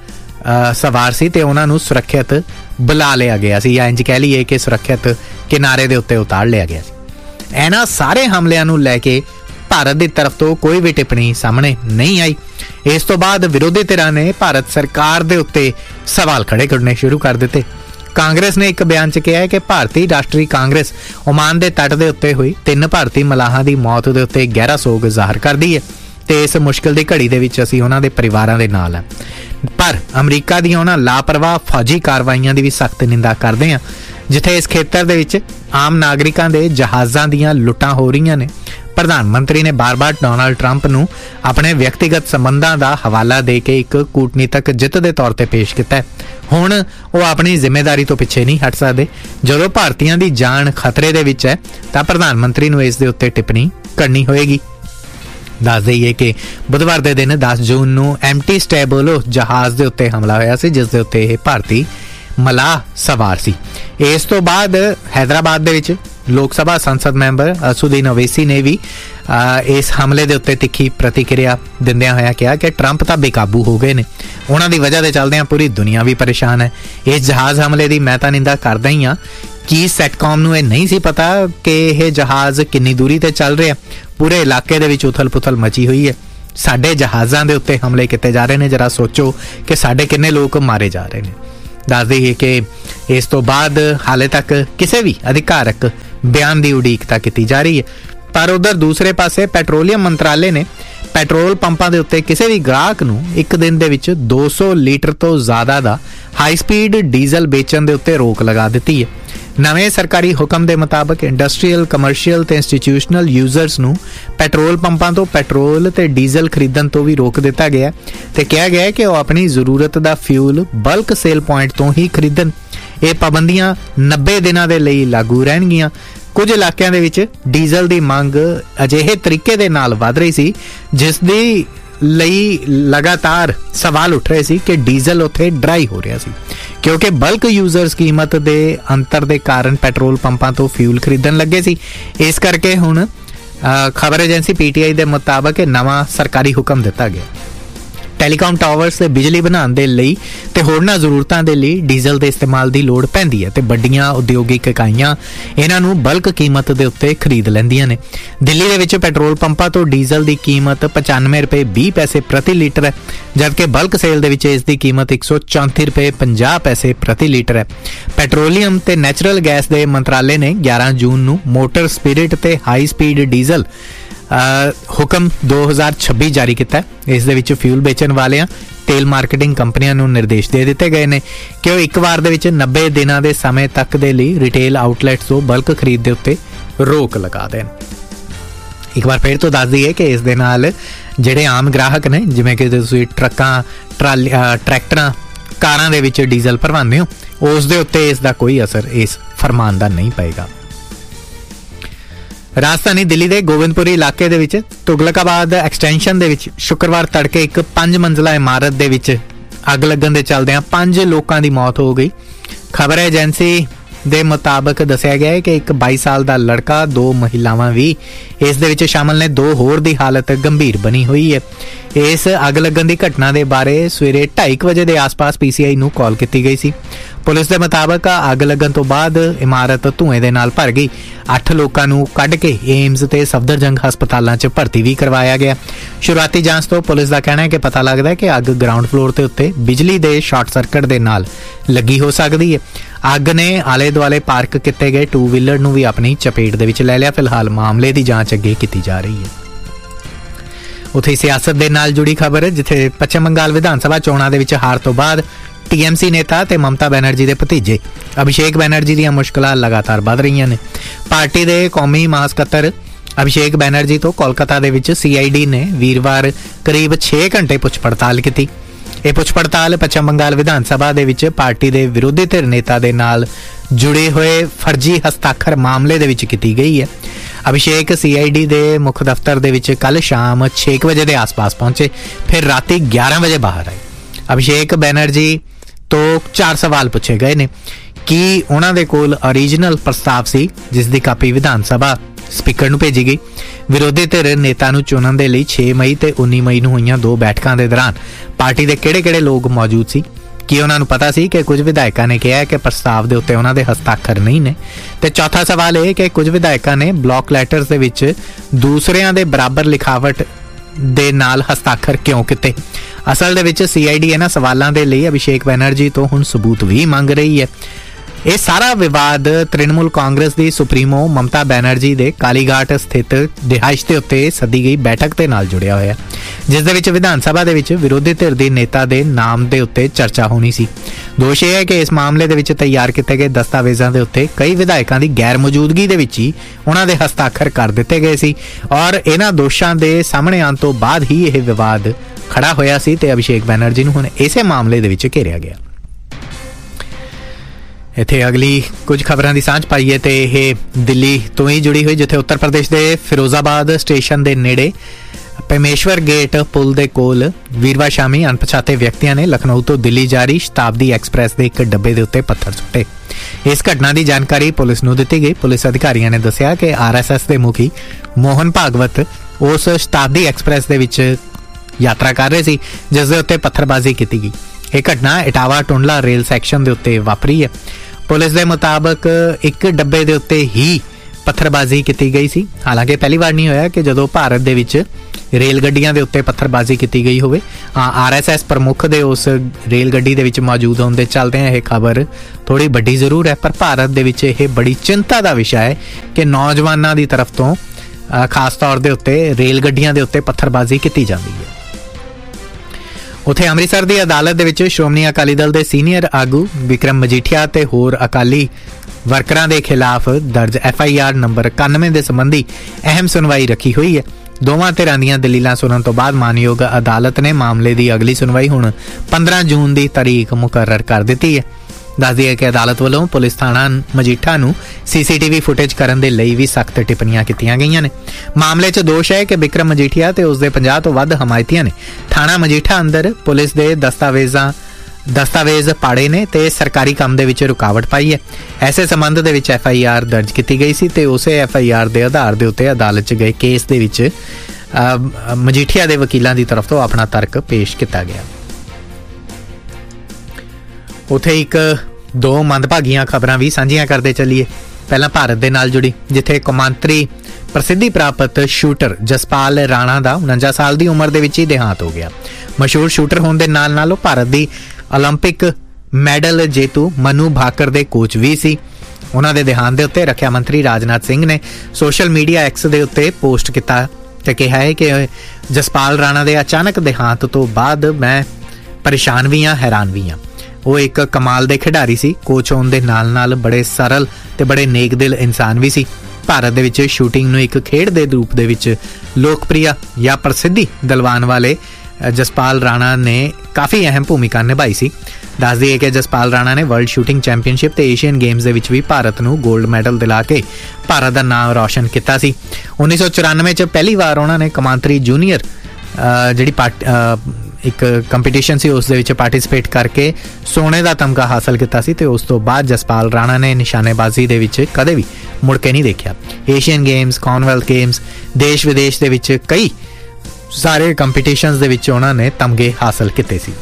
ਸਵਾਰ ਸੀ ਤੇ ਉਹਨਾਂ ਨੂੰ ਸੁਰੱਖਿਅਤ ਬੁਲਾ ਲਿਆ ਗਿਆ ਸੀ, ਜਾਂ ਇੰਜ ਕਹਿ ਲਈਏ ਕਿ ਸੁਰੱਖਿਅਤ ਕਿਨਾਰੇ ਦੇ ਉੱਤੇ ਉਤਾਰ ਲਿਆ ਗਿਆ ਸੀ। ਇਹਨਾਂ ਸਾਰੇ ਹਮਲਿਆਂ ਨੂੰ ਲੈ ਕੇ ਭਾਰਤ ਦੀ ਤਰਫ ਤੋਂ ਕੋਈ ਵੀ ਟਿੱਪਣੀ ਸਾਹਮਣੇ ਨਹੀਂ ਆਈ। ਇਸ ਤੋਂ ਬਾਅਦ ਵਿਰੋਧੀ ਧਿਰਾਂ ਨੇ ਭਾਰਤ ਸਰਕਾਰ ਦੇ ਉੱਤੇ ਸਵਾਲ ਖੜੇ ਕਰਨੇ ਸ਼ੁਰੂ ਕਰ ਦਿੱਤੇ। ਕਾਂਗਰਸ ਨੇ ਇੱਕ ਬਿਆਨ 'ਚ ਕਿਹਾ ਹੈ ਕਿ ਭਾਰਤੀ ਰਾਸ਼ਟਰੀ ਕਾਂਗਰਸ ਓਮਾਨ ਦੇ ਤੱਟ ਦੇ ਉੱਤੇ ਹੋਈ 3 ਭਾਰਤੀ ਮਲਾਹਾਂ ਦੀ ਮੌਤ ਦੇ ਉੱਤੇ ਗਹਿਰਾ ਸੋਗ ਜ਼ਾਹਰ ਕਰਦੀ ਹੈ ਤੇ ਇਸ ਮੁਸ਼ਕਿਲ ਦੀ ਘੜੀ ਦੇ ਵਿੱਚ ਅਸੀਂ ਉਹਨਾਂ ਦੇ ਪਰਿਵਾਰਾਂ ਦੇ ਨਾਲ ਹਾਂ। ਪਰ ਅਮਰੀਕਾ ਦੀਆਂ ਉਹਨਾਂ ਲਾਪਰਵਾਹ ਫੌਜੀ ਕਾਰਵਾਈਆਂ ਦੀ ਵੀ ਸਖਤ ਨਿੰਦਾ ਕਰਦੇ ਹਾਂ, ਜਿੱਥੇ ਇਸ ਖੇਤਰ ਦੇ ਵਿੱਚ ਆਮ ਨਾਗਰਿਕਾਂ ਦੇ ਜਹਾਜ਼ਾਂ ਦੀਆਂ ਲੁੱਟਾਂ ਹੋ ਰਹੀਆਂ ਨੇ। ਪ੍ਰਧਾਨ ਮੰਤਰੀ ਨੇ ਬਾਰ-ਬਾਰ ਡੋਨਾਲਡ ਟਰੰਪ ਨੂੰ ਆਪਣੇ ਵਿਅਕਤੀਗਤ ਸੰਬੰਧਾਂ ਦਾ ਹਵਾਲਾ ਦੇ ਕੇ ਇੱਕ ਕੂਟਨੀਤਕ ਜਿੱਤ ਦੇ ਤੌਰ ਤੇ ਪੇਸ਼ ਕੀਤਾ। ਹੁਣ ਉਹ ਆਪਣੀ ਜ਼ਿੰਮੇਵਾਰੀ ਤੋਂ ਪਿੱਛੇ ਨਹੀਂ ਹਟ ਸਕਦੇ। ਜਦੋਂ ਭਾਰਤੀਆਂ ਦੀ ਜਾਨ ਖਤਰੇ ਦੇ ਵਿੱਚ ਹੈ ਤਾਂ ਪ੍ਰਧਾਨ ਮੰਤਰੀ ਨੂੰ ਇਸ ਦੇ ਉੱਤੇ ਟਿੱਪਣੀ ਕਰਨੀ ਹੋਏਗੀ। ਦੱਸ ਦਈਏ ਕਿ ਬੁੱਧਵਾਰ ਦੇ ਦਿਨ 10 ਜੂਨ ਨੂੰ ਐਮਟੀ ਸਟੈਬੋਲੋ ਜਹਾਜ਼ ਦੇ ਉੱਤੇ ਹਮਲਾ ਹੋਇਆ ਸੀ, ਜਿਸ ਦੇ ਉੱਤੇ ਇਹ ਭਾਰਤੀ ਮਲਾਹ ਸਵਾਰ ਸੀ। ਇਸ ਤੋਂ ਬਾਅਦ ਹੈਦਰਾਬਾਦ ਦੇ ਵਿੱਚ ਲੋਕ ਸਭਾ ਸੰਸਦ ਮੈਂਬਰ ਅਸੂਦੀਨ ਓਵੈਸੀ ਨੇ ਵੀ ਇਸ ਹਮਲੇ ਦੇ ਉੱਤੇ ਤਿੱਖੀ ਪ੍ਰਤੀਕਿਰਿਆ ਦਿੰਦਿਆਂ ਹੋਇਆ ਕਿਹਾ ਕਿ ਟਰੰਪ ਤਾਂ ਬੇਕਾਬੂ ਹੋ ਗਏ ਨੇ, ਉਹਨਾਂ ਦੀ ਵਜ੍ਹਾ ਦੇ ਚੱਲਦਿਆਂ ਪੂਰੀ ਦੁਨੀਆ ਵੀ ਪਰੇਸ਼ਾਨ ਹੈ। ਇਸ ਜਹਾਜ਼ ਹਮਲੇ ਦੀ ਮੈਂ ਤਾਂ ਨਿੰਦਾ ਕਰਦਾ ਹੀ ਹਾਂ। ਕੀ ਸੈਟਕਾਮ ਨੂੰ ਇਹ ਨਹੀਂ ਸੀ ਪਤਾ ਕਿ ਇਹ ਜਹਾਜ਼ ਕਿੰਨੀ ਦੂਰੀ ਤੇ ਚੱਲ ਰਿਹਾ? ਪੂਰੇ ਇਲਾਕੇ ਦੇ ਵਿੱਚ ਉਥਲ-ਪੁਥਲ ਮਚੀ ਹੋਈ ਹੈ। ਸਾਡੇ ਜਹਾਜ਼ਾਂ ਦੇ ਉੱਤੇ ਹਮਲੇ ਕੀਤੇ ਜਾ ਰਹੇ ਨੇ। ਜਰਾ ਸੋਚੋ ਕਿ ਸਾਡੇ ਕਿੰਨੇ ਲੋਕ ਮਾਰੇ ਜਾ ਰਹੇ ਨੇ। ਦੱਸ ਦਈਏ ਕਿ ਇਸ ਤੋਂ ਬਾਅਦ ਹਾਲੇ ਤੱਕ ਕਿਸੇ ਵੀ ਅਧਿਕਾਰਕ ਬਿਆਨ ਦੀ ਉਡੀਕ ਤਾਂ ਕੀਤੀ ਜਾ ਰਹੀ ਹੈ। ਪਰ ਉਧਰ ਦੂਸਰੇ ਪਾਸੇ ਪੈਟਰੋਲੀਅਮ ਮੰਤਰਾਲੇ ਨੇ ਪੈਟਰੋਲ ਪੰਪਾਂ ਦੇ ਉੱਤੇ ਕਿਸੇ ਵੀ ਗ੍ਰਾਹਕ ਨੂੰ ਇੱਕ ਦਿਨ ਦੇ ਵਿੱਚ 200 ਲੀਟਰ ਤੋਂ ਜ਼ਿਆਦਾ ਦਾ ਹਾਈ ਸਪੀਡ ਡੀਜ਼ਲ ਵੇਚਣ ਦੇ ਉੱਤੇ ਰੋਕ ਲਗਾ ਦਿੱਤੀ ਹੈ। ਨਵੇਂ ਸਰਕਾਰੀ ਹੁਕਮ ਦੇ ਮੁਤਾਬਕ ਇੰਡਸਟਰੀਅਲ, ਕਮਰਸ਼ੀਅਲ ਤੇ ਇੰਸਟੀਟਿਊਸ਼ਨਲ ਯੂਜ਼ਰਸ ਨੂੰ ਪੈਟਰੋਲ ਪੰਪਾਂ ਤੋਂ ਪੈਟਰੋਲ ਤੇ ਡੀਜ਼ਲ ਖਰੀਦਣ ਤੋਂ ਵੀ ਰੋਕ ਦਿੱਤਾ ਗਿਆ ਤੇ ਕਿਹਾ ਗਿਆ ਕਿ ਉਹ ਆਪਣੀ ਜ਼ਰੂਰਤ ਦਾ ਫਿਊਲ ਬਲਕ ਸੇਲ ਪੁਆਇੰਟ ਤੋਂ ਹੀ ਖਰੀਦਣ। ਇਹ ਪਾਬੰਦੀਆਂ 90 ਦਿਨਾਂ ਦੇ ਲਈ ਲਾਗੂ ਰਹਿਣਗੀਆਂ। ਕੁਝ ਇਲਾਕਿਆਂ ਦੇ ਵਿੱਚ ਡੀਜ਼ਲ ਦੀ ਮੰਗ ਅਜਿਹੇ ਤਰੀਕੇ ਦੇ ਨਾਲ ਵਧ ਰਹੀ ਸੀ ਜਿਸ ਦੀ ਲਈ ਲਗਾਤਾਰ ਸਵਾਲ ਉੱਠ ਰਹੇ ਸੀ ਕਿ ਡੀਜ਼ਲ ਉੱਥੇ ਡਰਾਈ ਹੋ ਰਿਹਾ ਸੀ, ਕਿਉਂਕਿ ਬਲਕ ਯੂਜ਼ਰਸ ਕੀਮਤ ਦੇ ਅੰਤਰ ਦੇ ਕਾਰਨ ਪੈਟਰੋਲ ਪੰਪਾਂ ਤੋਂ ਫਿਊਲ ਖਰੀਦਣ ਲੱਗੇ ਸੀ। ਇਸ ਕਰਕੇ ਹੁਣ ਖਬਰ ਏਜੰਸੀ PTI ਦੇ ਮੁਤਾਬਕ ਨਵਾਂ ਸਰਕਾਰੀ ਹੁਕਮ ਦਿੱਤਾ ਗਿਆ। ਟੈਲੀਕਾਮ ਟਾਵਰਸ ਤੇ ਬਿਜਲੀ ਬਣਾਉਣ ਦੇ ਲਈ ਤੇ ਹੋਰਨਾਂ ਜ਼ਰੂਰਤਾਂ ਦੇ ਲਈ ਡੀਜ਼ਲ ਦੇ ਇਸਤੇਮਾਲ ਦੀ ਲੋੜ ਪੈਂਦੀ ਹੈ ਤੇ ਵੱਡੀਆਂ ਉਦਯੋਗਿਕ ਇਕਾਈਆਂ ਇਹਨਾਂ ਨੂੰ ਬਲਕ ਕੀਮਤ ਦੇ ਉੱਤੇ ਖਰੀਦ ਲੈਂਦੀਆਂ ਨੇ। ਦਿੱਲੀ ਦੇ ਵਿੱਚ ਪੈਟਰੋਲ ਪੰਪਾਂ ਤੋਂ ਡੀਜ਼ਲ ਦੀ ਕੀਮਤ 95 ਰੁਪਏ 20 ਪੈਸੇ ਪ੍ਰਤੀ ਲੀਟਰ ਹੈ, ਜਦਕਿ ਬਲਕ ਸੇਲ ਦੇ ਵਿੱਚ ਇਸ ਦੀ ਕੀਮਤ 134 ਰੁਪਏ 50 ਪੈਸੇ ਪ੍ਰਤੀ ਲੀਟਰ ਹੈ। ਪੈਟਰੋਲੀਅਮ ਤੇ ਨੈਚੁਰਲ ਗੈਸ ਦੇ ਮੰਤਰਾਲੇ ਨੇ 11 ਜੂਨ ਨੂੰ ਮੋਟਰ ਸਪਿਰਿਟ ਤੇ ਹਾਈ ਸਪੀਡ ਡੀਜ਼ਲ ਹੁਕਮ 2026 ਜਾਰੀ ਕੀਤਾ। ਇਸ ਦੇ ਵਿੱਚ ਫਿਊਲ ਵੇਚਣ ਵਾਲਿਆਂ ਤੇਲ ਮਾਰਕੀਟਿੰਗ ਕੰਪਨੀਆਂ ਨੂੰ ਨਿਰਦੇਸ਼ ਦੇ ਦਿੱਤੇ ਗਏ ਨੇ ਕਿ ਉਹ ਇੱਕ ਵਾਰ ਦੇ ਵਿੱਚ 90 ਦਿਨਾਂ ਦੇ ਸਮੇਂ ਤੱਕ ਦੇ ਲਈ ਰਿਟੇਲ ਆਊਟਲੈਟਸ ਤੋਂ ਬਲਕ ਖਰੀਦ ਦੇ ਉੱਤੇ ਰੋਕ ਲਗਾ ਦੇਣ। ਇੱਕ ਵਾਰ ਫਿਰ ਤੋਂ ਦੱਸ ਦਈਏ ਕਿ ਇਸ ਦੇ ਨਾਲ ਜਿਹੜੇ ਆਮ ਗ੍ਰਾਹਕ ਨੇ, ਜਿਵੇਂ ਕਿ ਤੁਸੀਂ ਟਰੱਕਾਂ, ਟਰੈਕਟਰਾਂ, ਕਾਰਾਂ ਦੇ ਵਿੱਚ ਡੀਜ਼ਲ ਭਰਵਾਉਂਦੇ ਹੋ, ਉਸ ਦੇ ਉੱਤੇ ਇਸ ਦਾ ਕੋਈ ਅਸਰ ਇਸ ਫਰਮਾਨ ਦਾ ਨਹੀਂ ਪਏਗਾ। ਰਾਜਧਾਨੀ ਦਿੱਲੀ ਦੇ ਗੋਬਿੰਦਪੁਰੀ ਇਲਾਕੇ ਦੇ ਵਿੱਚ ਤੁਗਲਕਾਬਾਦ ਐਕਸਟੈਂਸ਼ਨ ਦੇ ਵਿੱਚ ਸ਼ੁੱਕਰਵਾਰ ਤੜਕੇ ਇੱਕ 5 ਮੰਜ਼ਲਾ ਇਮਾਰਤ ਦੇ ਵਿੱਚ ਅੱਗ ਲੱਗਣ ਦੇ ਚੱਲਦਿਆਂ 5 ਲੋਕਾਂ ਦੀ ਮੌਤ ਹੋ ਗਈ। ਖਬਰ ਏਜੰਸੀ ਦੇ ਮੁਤਾਬਕ ਦੱਸਿਆ ਗਿਆ ਹੈ ਕਿ ਇੱਕ 22 ਸਾਲ ਦਾ ਲੜਕਾ, 2 ਮਹਿਲਾਵਾਂ ਵੀ ਇਸ ਦੇ ਵਿੱਚ ਸ਼ਾਮਲ ਨੇ। 2 ਹੋਰ ਦੀ ਹਾਲਤ ਗੰਭੀਰ ਬਣੀ ਹੋਈ ਹੈ। ਇਸ ਅੱਗ ਲੱਗਣ ਦੀ ਘਟਨਾ ਦੇ ਬਾਰੇ ਸਵੇਰੇ 2:30 ਵਜੇ ਦੇ ਆਸ-ਪਾਸ PCI ਨੂੰ ਕਾਲ ਕੀਤੀ ਗਈ ਸੀ। ਪੁਲਿਸ ਦੇ ਮੁਤਾਬਕ ਅੱਗ ਲੱਗਣ ਤੋਂ ਬਾਅਦ ਇਮਾਰਤ ਧੂਏ ਦੇ ਨਾਲ ਭਰ ਗਈ। 8 ਲੋਕਾਂ ਨੂੰ ਕੱਢ ਕੇ ਏਮਜ਼ ਤੇ ਸਫਦਰਜੰਗ ਹਸਪਤਾਲਾਂ 'ਚ ਭਰਤੀ ਵੀ ਕਰਵਾਇਆ ਗਿਆ। ਸ਼ੁਰੂਆਤੀ ਜਾਂਚ ਤੋਂ ਪੁਲਿਸ ਦਾ ਕਹਿਣਾ ਹੈ ਕਿ ਪਤਾ ਲੱਗਦਾ ਹੈ ਕਿ ਅੱਗ ਗਰਾਊਂਡ ਫਲੋਰ ਦੇ ਉੱਤੇ ਬਿਜਲੀ ਦੇ ਸ਼ਾਰਟ ਸਰਕਟ ਦੇ ਨਾਲ ਲੱਗੀ ਹੋ ਸਕਦੀ ਹੈ। ਅੱਗ ਨੇ ਆਲੇ-ਦੁਆਲੇ ਪਾਰਕ ਕੀਤੇ ਗਏ 2 ਵੀਲਰ ਨੂੰ ਵੀ ਆਪਣੀ ਚਪੇਟ ਦੇ ਵਿੱਚ ਲੈ ਲਿਆ। ਫਿਲਹਾਲ ਮਾਮਲੇ ਦੀ ਜਾਂਚ ਅੱਗੇ ਕੀਤੀ ਜਾ ਰਹੀ ਹੈ। ਉੱਥੇ ਸਿਆਸਤ ਦੇ ਨਾਲ ਜੁੜੀ ਖਬਰ ਹੈ, ਜਿੱਥੇ ਪੱਛਮ ਬੰਗਾਲ ਵਿਧਾਨ ਸਭਾ ਚੋਣਾਂ ਦੇ ਵਿੱਚ ਹਾਰ ਤੋਂ ਬਾਅਦ TMC ਨੇਤਾ ਤੇ ਮਮਤਾ ਬੈਨਰਜੀ ਦੇ ਭਤੀਜੇ ਅਭਿਸ਼ੇਕ ਬੈਨਰਜੀ ਦੀਆਂ ਮੁਸ਼ਕਲਾਂ ਲਗਾਤਾਰ ਵੱਧ ਰਹੀਆਂ ਨੇ। ਪਾਰਟੀ ਦੇ ਕੌਮੀ ਮਹਾਸਕੱਤਰ ਅਭਿਸ਼ੇਕ ਬੈਨਰਜੀ ਤੋਂ ਕੋਲਕਾਤਾ ਦੇ ਵਿੱਚ CID ਨੇ ਵੀਰਵਾਰ ਕਰੀਬ 6 ਘੰਟੇ ਪੁੱਛ ਪੜਤਾਲ ਕੀਤੀ। ਇਹ ਪੁੱਛ ਪੜਤਾਲ ਪੱਛਮ ਬੰਗਾਲ ਵਿਧਾਨ ਸਭਾ ਦੇ ਵਿੱਚ ਪਾਰਟੀ ਦੇ ਵਿਰੋਧੀ ਧਿਰ ਨੇਤਾ ਦੇ ਨਾਲ ਜੁੜੇ ਹੋਏ ਫਰਜ਼ੀ ਹਸਤਾਖਰ ਮਾਮਲੇ ਦੇ ਵਿੱਚ ਕੀਤੀ ਗਈ ਹੈ। ਅਭਿਸ਼ੇਕ CID ਦੇ ਮੁੱਖ ਦਫ਼ਤਰ ਦੇ ਵਿੱਚ ਕੱਲ ਸ਼ਾਮ 6 ਵਜੇ ਦੇ ਆਸ-ਪਾਸ ਪਹੁੰਚੇ, ਫਿਰ ਰਾਤੀ 11 ਵਜੇ ਬਾਹਰ ਆਏ। ਅਭਿਸ਼ੇਕ ਬੈਨਰਜੀ ਤੋਂ 4 ਸਵਾਲ ਪੁੱਛੇ ਗਏ ਨੇ। ਕਿ ਉਹਨਾਂ ਦੇ ਕੋਲ ਓਰੀਜਨਲ ਪ੍ਰਸਤਾਵ ਸੀ ਜਿਸ ਦੀ ਕਾਪੀ ਵਿਧਾਨ ਸਭਾ ਸਪੀਕਰ ਨੂੰ ਭੇਜੀ ਗਈ। ਵਿਰੋਧੀ ਧਿਰ ਨੇਤਾ ਨੂੰ ਚੁਣਨ ਦੇ ਲਈ 6 ਮਈ ਤੇ 19 ਮਈ ਨੂੰ ਹੋਈਆਂ 2 ਬੈਠਕਾਂ ਦੇ ਦੌਰਾਨ ਪਾਰਟੀ ਦੇ ਕਿਹੜੇ-ਕਿਹੜੇ ਲੋਕ ਮੌਜੂਦ ਸੀ? ਕਿ ਉਹਨਾਂ ਨੂੰ ਪਤਾ ਸੀ ਕਿ ਕੁਝ ਵਿਧਾਇਕਾਂ ਨੇ ਕਿਹਾ ਕਿ ਪ੍ਰਸਤਾਵ ਦੇ ਉੱਤੇ ਉਹਨਾਂ ਦੇ ਹਸਤਾਖਰ ਨਹੀਂ ਨੇ? ਤੇ ਚੌਥਾ ਸਵਾਲ ਇਹ ਕਿ ਕੁਝ ਵਿਧਾਇਕਾਂ ਨੇ ਬਲੌਕ ਲੈਟਰਸ ਦੇ ਵਿੱਚ ਦੂਸਰਿਆਂ ਦੇ ਬਰਾਬਰ ਲਿਖਾਵਟ ਦੇ ਨਾਲ ਹਸਤਾਖਰ ਕਿਉਂ ਕੀਤੇ? ਅਸਲ ਦੇ ਵਿੱਚ CID ਇਹਨਾਂ ਸਵਾਲਾਂ ਦੇ ਲਈ ਅਭਿਸ਼ੇਕ ਬੈਨਰਜੀ ਤੋਂ ਹੁਣ ਸਬੂਤ ਵੀ ਮੰਗ ਰਹੀ ਹੈ। ਇਹ ਸਾਰਾ ਵਿਵਾਦ ਤ੍ਰਿਣਮੂਲ ਕਾਂਗਰਸ ਦੀ ਸੁਪਰੀਮੋ ਮਮਤਾ ਬੈਨਰਜੀ ਦੇ ਕਾਲੀਘਾਟ ਸਥਿਤ ਰਿਹਾਇਸ਼ ਦੇ ਉੱਤੇ ਸੱਦੀ ਗਈ ਬੈਠਕ ਦੇ ਨਾਲ ਜੁੜਿਆ ਹੋਇਆ, ਜਿਸ ਦੇ ਵਿੱਚ ਵਿਧਾਨ ਸਭਾ ਦੇ ਵਿੱਚ ਵਿਰੋਧੀ ਧਿਰ ਦੇ ਨੇਤਾ ਦੇ ਨਾਮ ਦੇ ਉੱਤੇ ਚਰਚਾ ਹੋਣੀ ਸੀ। ਦੋਸ਼ ਇਹ ਹੈ ਕਿ ਇਸ ਮਾਮਲੇ ਦੇ ਵਿੱਚ ਤਿਆਰ ਕੀਤੇ ਗਏ ਦਸਤਾਵੇਜ਼ਾਂ ਦੇ ਉੱਤੇ ਕਈ ਵਿਧਾਇਕਾਂ ਦੀ ਗੈਰ ਮੌਜੂਦਗੀ ਦੇ ਵਿੱਚ ਹੀ ਉਹਨਾਂ ਦੇ ਹਸਤਾਖਰ ਕਰ ਦਿੱਤੇ ਗਏ ਸੀ ਔਰ ਇਹਨਾਂ ਦੋਸ਼ਾਂ ਦੇ ਸਾਹਮਣੇ ਆਉਣ ਤੋਂ ਬਾਅਦ ਹੀ ਇਹ ਵਿਵਾਦ ਖੜਾ ਹੋਇਆ ਸੀ ਤੇ ਅਭਿਸ਼ੇਕ ਬੈਨਰਜੀ ਨੂੰ ਹੁਣ ਇਸੇ ਮਾਮਲੇ ਦੇ ਵਿੱਚ ਘੇਰਿਆ ਗਿਆ। ਇੱਥੇ ਅਗਲੀ ਕੁਝ ਖਬਰਾਂ ਦੀ ਸਾਂਝ ਪਾਈਏ ਤੇ ਇਹ ਦਿੱਲੀ ਤੋਂ ਹੀ ਜੁੜੀ ਹੋਈ, ਜਿੱਥੇ ਉੱਤਰ ਪ੍ਰਦੇਸ਼ ਦੇ ਫਿਰੋਜ਼ਾਬਾਦ ਸਟੇਸ਼ਨ ਦੇ ਨੇੜੇ ਪਰਮੇਸ਼ਵਰ ਗੇਟ ਪੁਲ ਦੇ ਕੋਲ ਵੀਰਵਾਰ ਸ਼ਾਮੀ ਅਣਪਛਾਤੇ ਵਿਅਕਤੀਆਂ ਨੇ ਲਖਨਊ ਤੋਂ ਦਿੱਲੀ ਜਾਰੀ ਸ਼ਤਾਬਦੀ ਐਕਸਪ੍ਰੈਸ ਦੇ ਇੱਕ ਡੱਬੇ ਦੇ ਉੱਤੇ ਪੱਥਰ ਸੁੱਟੇ। ਇਸ ਘਟਨਾ ਦੀ ਜਾਣਕਾਰੀ ਪੁਲਿਸ ਨੂੰ ਦਿੱਤੀ ਗਈ। ਪੁਲਿਸ ਅਧਿਕਾਰੀਆਂ ਨੇ ਦੱਸਿਆ ਕਿ RSS ਦੇ ਮੁਖੀ ਮੋਹਨ ਭਾਗਵਤ ਉਸ ਸ਼ਤਾਬਦੀ ਐਕਸਪ੍ਰੈਸ ਦੇ ਵਿੱਚ ਯਾਤਰਾ ਕਰ ਰਹੇ ਸੀ ਜਿਸ ਦੇ ਉੱਤੇ ਪੱਥਰਬਾਜ਼ੀ ਕੀਤੀ ਗਈ। ਇਹ ਘਟਨਾ ਇਟਾਵਾ ਟੁੰਡਲਾ ਰੇਲ ਸੈਕਸ਼ਨ ਦੇ ਉੱਤੇ ਵਾਪਰੀ ਹੈ। ਪੁਲਿਸ ਦੇ ਮੁਤਾਬਕ ਇੱਕ ਡੱਬੇ ਦੇ ਉੱਤੇ ਹੀ ਪੱਥਰਬਾਜ਼ੀ ਕੀਤੀ ਗਈ ਸੀ। ਹਾਲਾਂਕਿ ਪਹਿਲੀ ਵਾਰ ਨਹੀਂ ਹੋਇਆ ਕਿ ਜਦੋਂ ਭਾਰਤ ਦੇ ਵਿੱਚ ਰੇਲ ਗੱਡੀਆਂ ਦੇ ਉੱਤੇ ਪੱਥਰਬਾਜ਼ੀ ਕੀਤੀ ਗਈ ਹੋਵੇ। RSS ਪ੍ਰਮੁੱਖ ਦੇ ਉਸ ਰੇਲ ਗੱਡੀ ਦੇ ਵਿੱਚ ਮੌਜੂਦ ਹੋਣ ਦੇ ਚੱਲਦੇ ਇਹ ਖਬਰ ਥੋੜੀ ਵੱਡੀ ਜ਼ਰੂਰ ਹੈ, ਪਰ ਭਾਰਤ ਦੇ ਵਿੱਚ ਇਹ ਬੜੀ ਚਿੰਤਾ ਦਾ ਵਿਸ਼ਾ ਹੈ ਕਿ ਨੌਜਵਾਨਾਂ ਦੀ ਤਰਫ ਤੋਂ ਖਾਸ ਤੌਰ ਦੇ ਉੱਤੇ ਰੇਲ ਗੱਡੀਆਂ ਦੇ ਉੱਤੇ ਪੱਥਰਬਾਜ਼ੀ ਕੀਤੀ ਜਾਂਦੀ ਹੈ। ਉੱਥੇ ਅੰਮ੍ਰਿਤਸਰ ਦੀ ਅਦਾਲਤ ਦੇ ਵਿੱਚ ਸ਼੍ਰੋਮਣੀ ਅਕਾਲੀ ਦਲ ਦੇ ਸੀਨੀਅਰ ਆਗੂ ਵਿਕਰਮ ਮਜੀਠੀਆ ਤੇ ਹੋਰ ਅਕਾਲੀ ਵਰਕਰਾਂ ਦੇ ਖਿਲਾਫ ਦਰਜ FIR ਨੰਬਰ 91 ਦੇ ਸੰਬੰਧੀ ਅਹਿਮ ਸੁਣਵਾਈ ਰੱਖੀ ਹੋਈ ਹੈ। ਦੋਵਾਂ ਧਿਰਾਂ ਦੀਆਂ ਦਲੀਲਾਂ ਸੁਣਨ ਤੋਂ ਬਾਅਦ ਮਾਨਯੋਗ ਅਦਾਲਤ ਨੇ ਮਾਮਲੇ ਦੀ ਅਗਲੀ ਸੁਣਵਾਈ ਹੁਣ 15 ਜੂਨ ਦੀ ਤਾਰੀਖ ਮੁਕਰਰ ਕਰ ਦਿੱਤੀ ਹੈ। ਦੱਸਦੀ ਹੈ ਕਿ ਅਦਾਲਤ ਵੱਲੋਂ ਪੁਲਿਸ ਥਾਣਾ ਮਜੀਠਾ ਨੂੰ CCTV ਫੁਟੇਜ ਕਰਨ ਦੇ ਲਈ ਵੀ ਸਖਤ ਟਿੱਪਣੀਆਂ ਕੀਤੀਆਂ ਗਈਆਂ ਨੇ। ਮਾਮਲੇ 'ਚ ਦੋਸ਼ ਹੈ ਕਿ ਵਿਕਰਮ ਮਜੀਠੀਆ ਤੇ ਉਸਦੇ 50 ਤੋਂ ਵੱਧ ਹਮਾਇਤੀਆਂ ਨੇ ਥਾਣਾ ਮਜੀਠਾ ਅੰਦਰ ਪੁਲਿਸ ਦੇ ਦਸਤਾਵੇਜ਼ ਪਾੜੇ ਨੇ ਤੇ ਸਰਕਾਰੀ ਕੰਮ ਦੇ ਵਿੱਚ ਰੁਕਾਵਟ ਪਾਈ ਹੈ। ਐਸੇ ਸੰਬੰਧ ਦੇ ਵਿੱਚ FIR ਦਰਜ ਕੀਤੀ ਗਈ ਸੀ ਤੇ ਉਸੇ FIR ਦੇ ਆਧਾਰ ਦੇ ਉੱਤੇ ਅਦਾਲਤ 'ਚ ਗਏ ਕੇਸ ਦੇ ਵਿੱਚ ਮਜੀਠੀਆ ਦੇ ਵਕੀਲਾਂ ਦੀ ਤਰਫ ਤੋਂ ਆਪਣਾ ਤਰਕ ਪੇਸ਼ ਕੀਤਾ ਗਿਆ। ਉੱਥੇ ਇੱਕ ਦੋ ਮੰਦਭਾਗੀਆਂ ਖਬਰਾਂ ਵੀ ਸਾਂਝੀਆਂ ਕਰਦੇ ਚੱਲੀਏ। ਪਹਿਲਾਂ ਭਾਰਤ ਦੇ ਨਾਲ ਜੁੜੀ, ਜਿੱਥੇ ਕੌਮਾਂਤਰੀ ਪ੍ਰਸਿੱਧੀ ਪ੍ਰਾਪਤ ਸ਼ੂਟਰ ਜਸਪਾਲ ਰਾਣਾ ਦਾ 49 ਸਾਲ ਦੀ ਉਮਰ ਦੇ ਵਿੱਚ ਹੀ ਦੇਹਾਂਤ ਹੋ ਗਿਆ। ਮਸ਼ਹੂਰ ਸ਼ੂਟਰ ਹੋਣ ਦੇ ਨਾਲ ਉਹ ਭਾਰਤ ਦੀ 올림픽 ਮੈਡਲ ਜੇਤੂ ਮਨੂ ਭਾਕਰ ਦੇ ਕੋਚ ਵੀ ਸੀ। ਉਹਨਾਂ ਦੇ ਦੇਹਾਂਤ ਦੇ ਉੱਤੇ ਰੱਖਿਆ ਮੰਤਰੀ ਰਾਜਨਾਥ ਸਿੰਘ ਨੇ ਸੋਸ਼ਲ ਮੀਡੀਆ X ਦੇ ਉੱਤੇ ਪੋਸਟ ਕੀਤਾ ਤੇ ਕਿਹਾ ਹੈ ਕਿ ਜਸਪਾਲ ਰਾਣਾ ਦੇ ਅਚਾਨਕ ਦੇਹਾਂਤ ਤੋਂ ਬਾਅਦ ਮੈਂ ਪਰੇਸ਼ਾਨ ਵੀ ਹਾਂ, ਹੈਰਾਨ ਵੀ ਹਾਂ। ਉਹ ਇੱਕ ਕਮਾਲ ਦੇ ਖਿਡਾਰੀ ਸੀ, ਕੋਚ ਹੋਣ ਦੇ ਨਾਲ ਬੜੇ ਸਰਲ ਤੇ ਬੜੇ ਨੇਕਦਿਲ ਇਨਸਾਨ ਵੀ ਸੀ। ਭਾਰਤ ਦੇ ਵਿੱਚ ਸ਼ੂਟਿੰਗ ਨੂੰ ਇੱਕ ਖੇਡ ਦੇ ਰੂਪ ਦੇ ਵਿੱਚ ਲੋਕਪ੍ਰਿਯ ਜਾਂ ਪ੍ਰਸਿੱਧੀ ਦਿਲਵਾਨ ਵਾਲੇ ਜਸਪਾਲ ਰਾਣਾ ਨੇ ਕਾਫੀ ਅਹਿਮ ਭੂਮਿਕਾ ਨਿਭਾਈ ਸੀ। ਦੱਸਦੀ ਹੈ ਕਿ ਜਸਪਾਲ ਰਾਣਾ ਨੇ ਵਰਲਡ ਸ਼ੂਟਿੰਗ ਚੈਂਪੀਅਨਸ਼ਿਪ ਤੇ ਏਸ਼ੀਅਨ ਗੇਮਸ ਦੇ ਵਿੱਚ ਵੀ ਭਾਰਤ ਨੂੰ 골ਡ ਮੈਡਲ ਦਿਲਾ ਕੇ ਭਾਰਤ ਦਾ ਨਾਮ ਰੌਸ਼ਨ ਕੀਤਾ ਸੀ। 1994 ਚ ਪਹਿਲੀ ਵਾਰ ਉਹਨਾਂ ਨੇ ਕਮਾਂਤਰੀ ਜੂਨੀਅਰ ਜਿਹੜੀ ਇੱਕ ਕੰਪੀਟੀਸ਼ਨ ਸੀ ਉਸ ਦੇ ਵਿੱਚ ਪਾਰਟਿਸਿਪੇਟ ਕਰਕੇ ਸੋਨੇ ਦਾ ਤਮਗਾ ਹਾਸਲ ਕੀਤਾ ਸੀ ਤੇ ਉਸ ਤੋਂ ਬਾਅਦ ਜਸਪਾਲ ਰਾਣਾ ਨੇ ਨਿਸ਼ਾਨੇਬਾਜ਼ੀ ਦੇ ਵਿੱਚ ਕਦੇ ਵੀ ਮੁੜ ਕੇ ਨਹੀਂ ਦੇਖਿਆ। ਏਸ਼ੀਅਨ ਗੇਮਸ, ਕਾਮਨਵੈਲਥ ਗੇਮਸ, ਦੇਸ਼ ਵਿਦੇਸ਼ ਦੇ ਵਿੱਚ ਕਈ ਸਾਰੇ ਕੰਪੀਟੀਸ਼ਨਸ ਦੇ ਵਿੱਚ ਉਹਨਾਂ ਨੇ ਤਮਗੇ ਹਾਸਲ ਕੀਤੇ ਸੀ।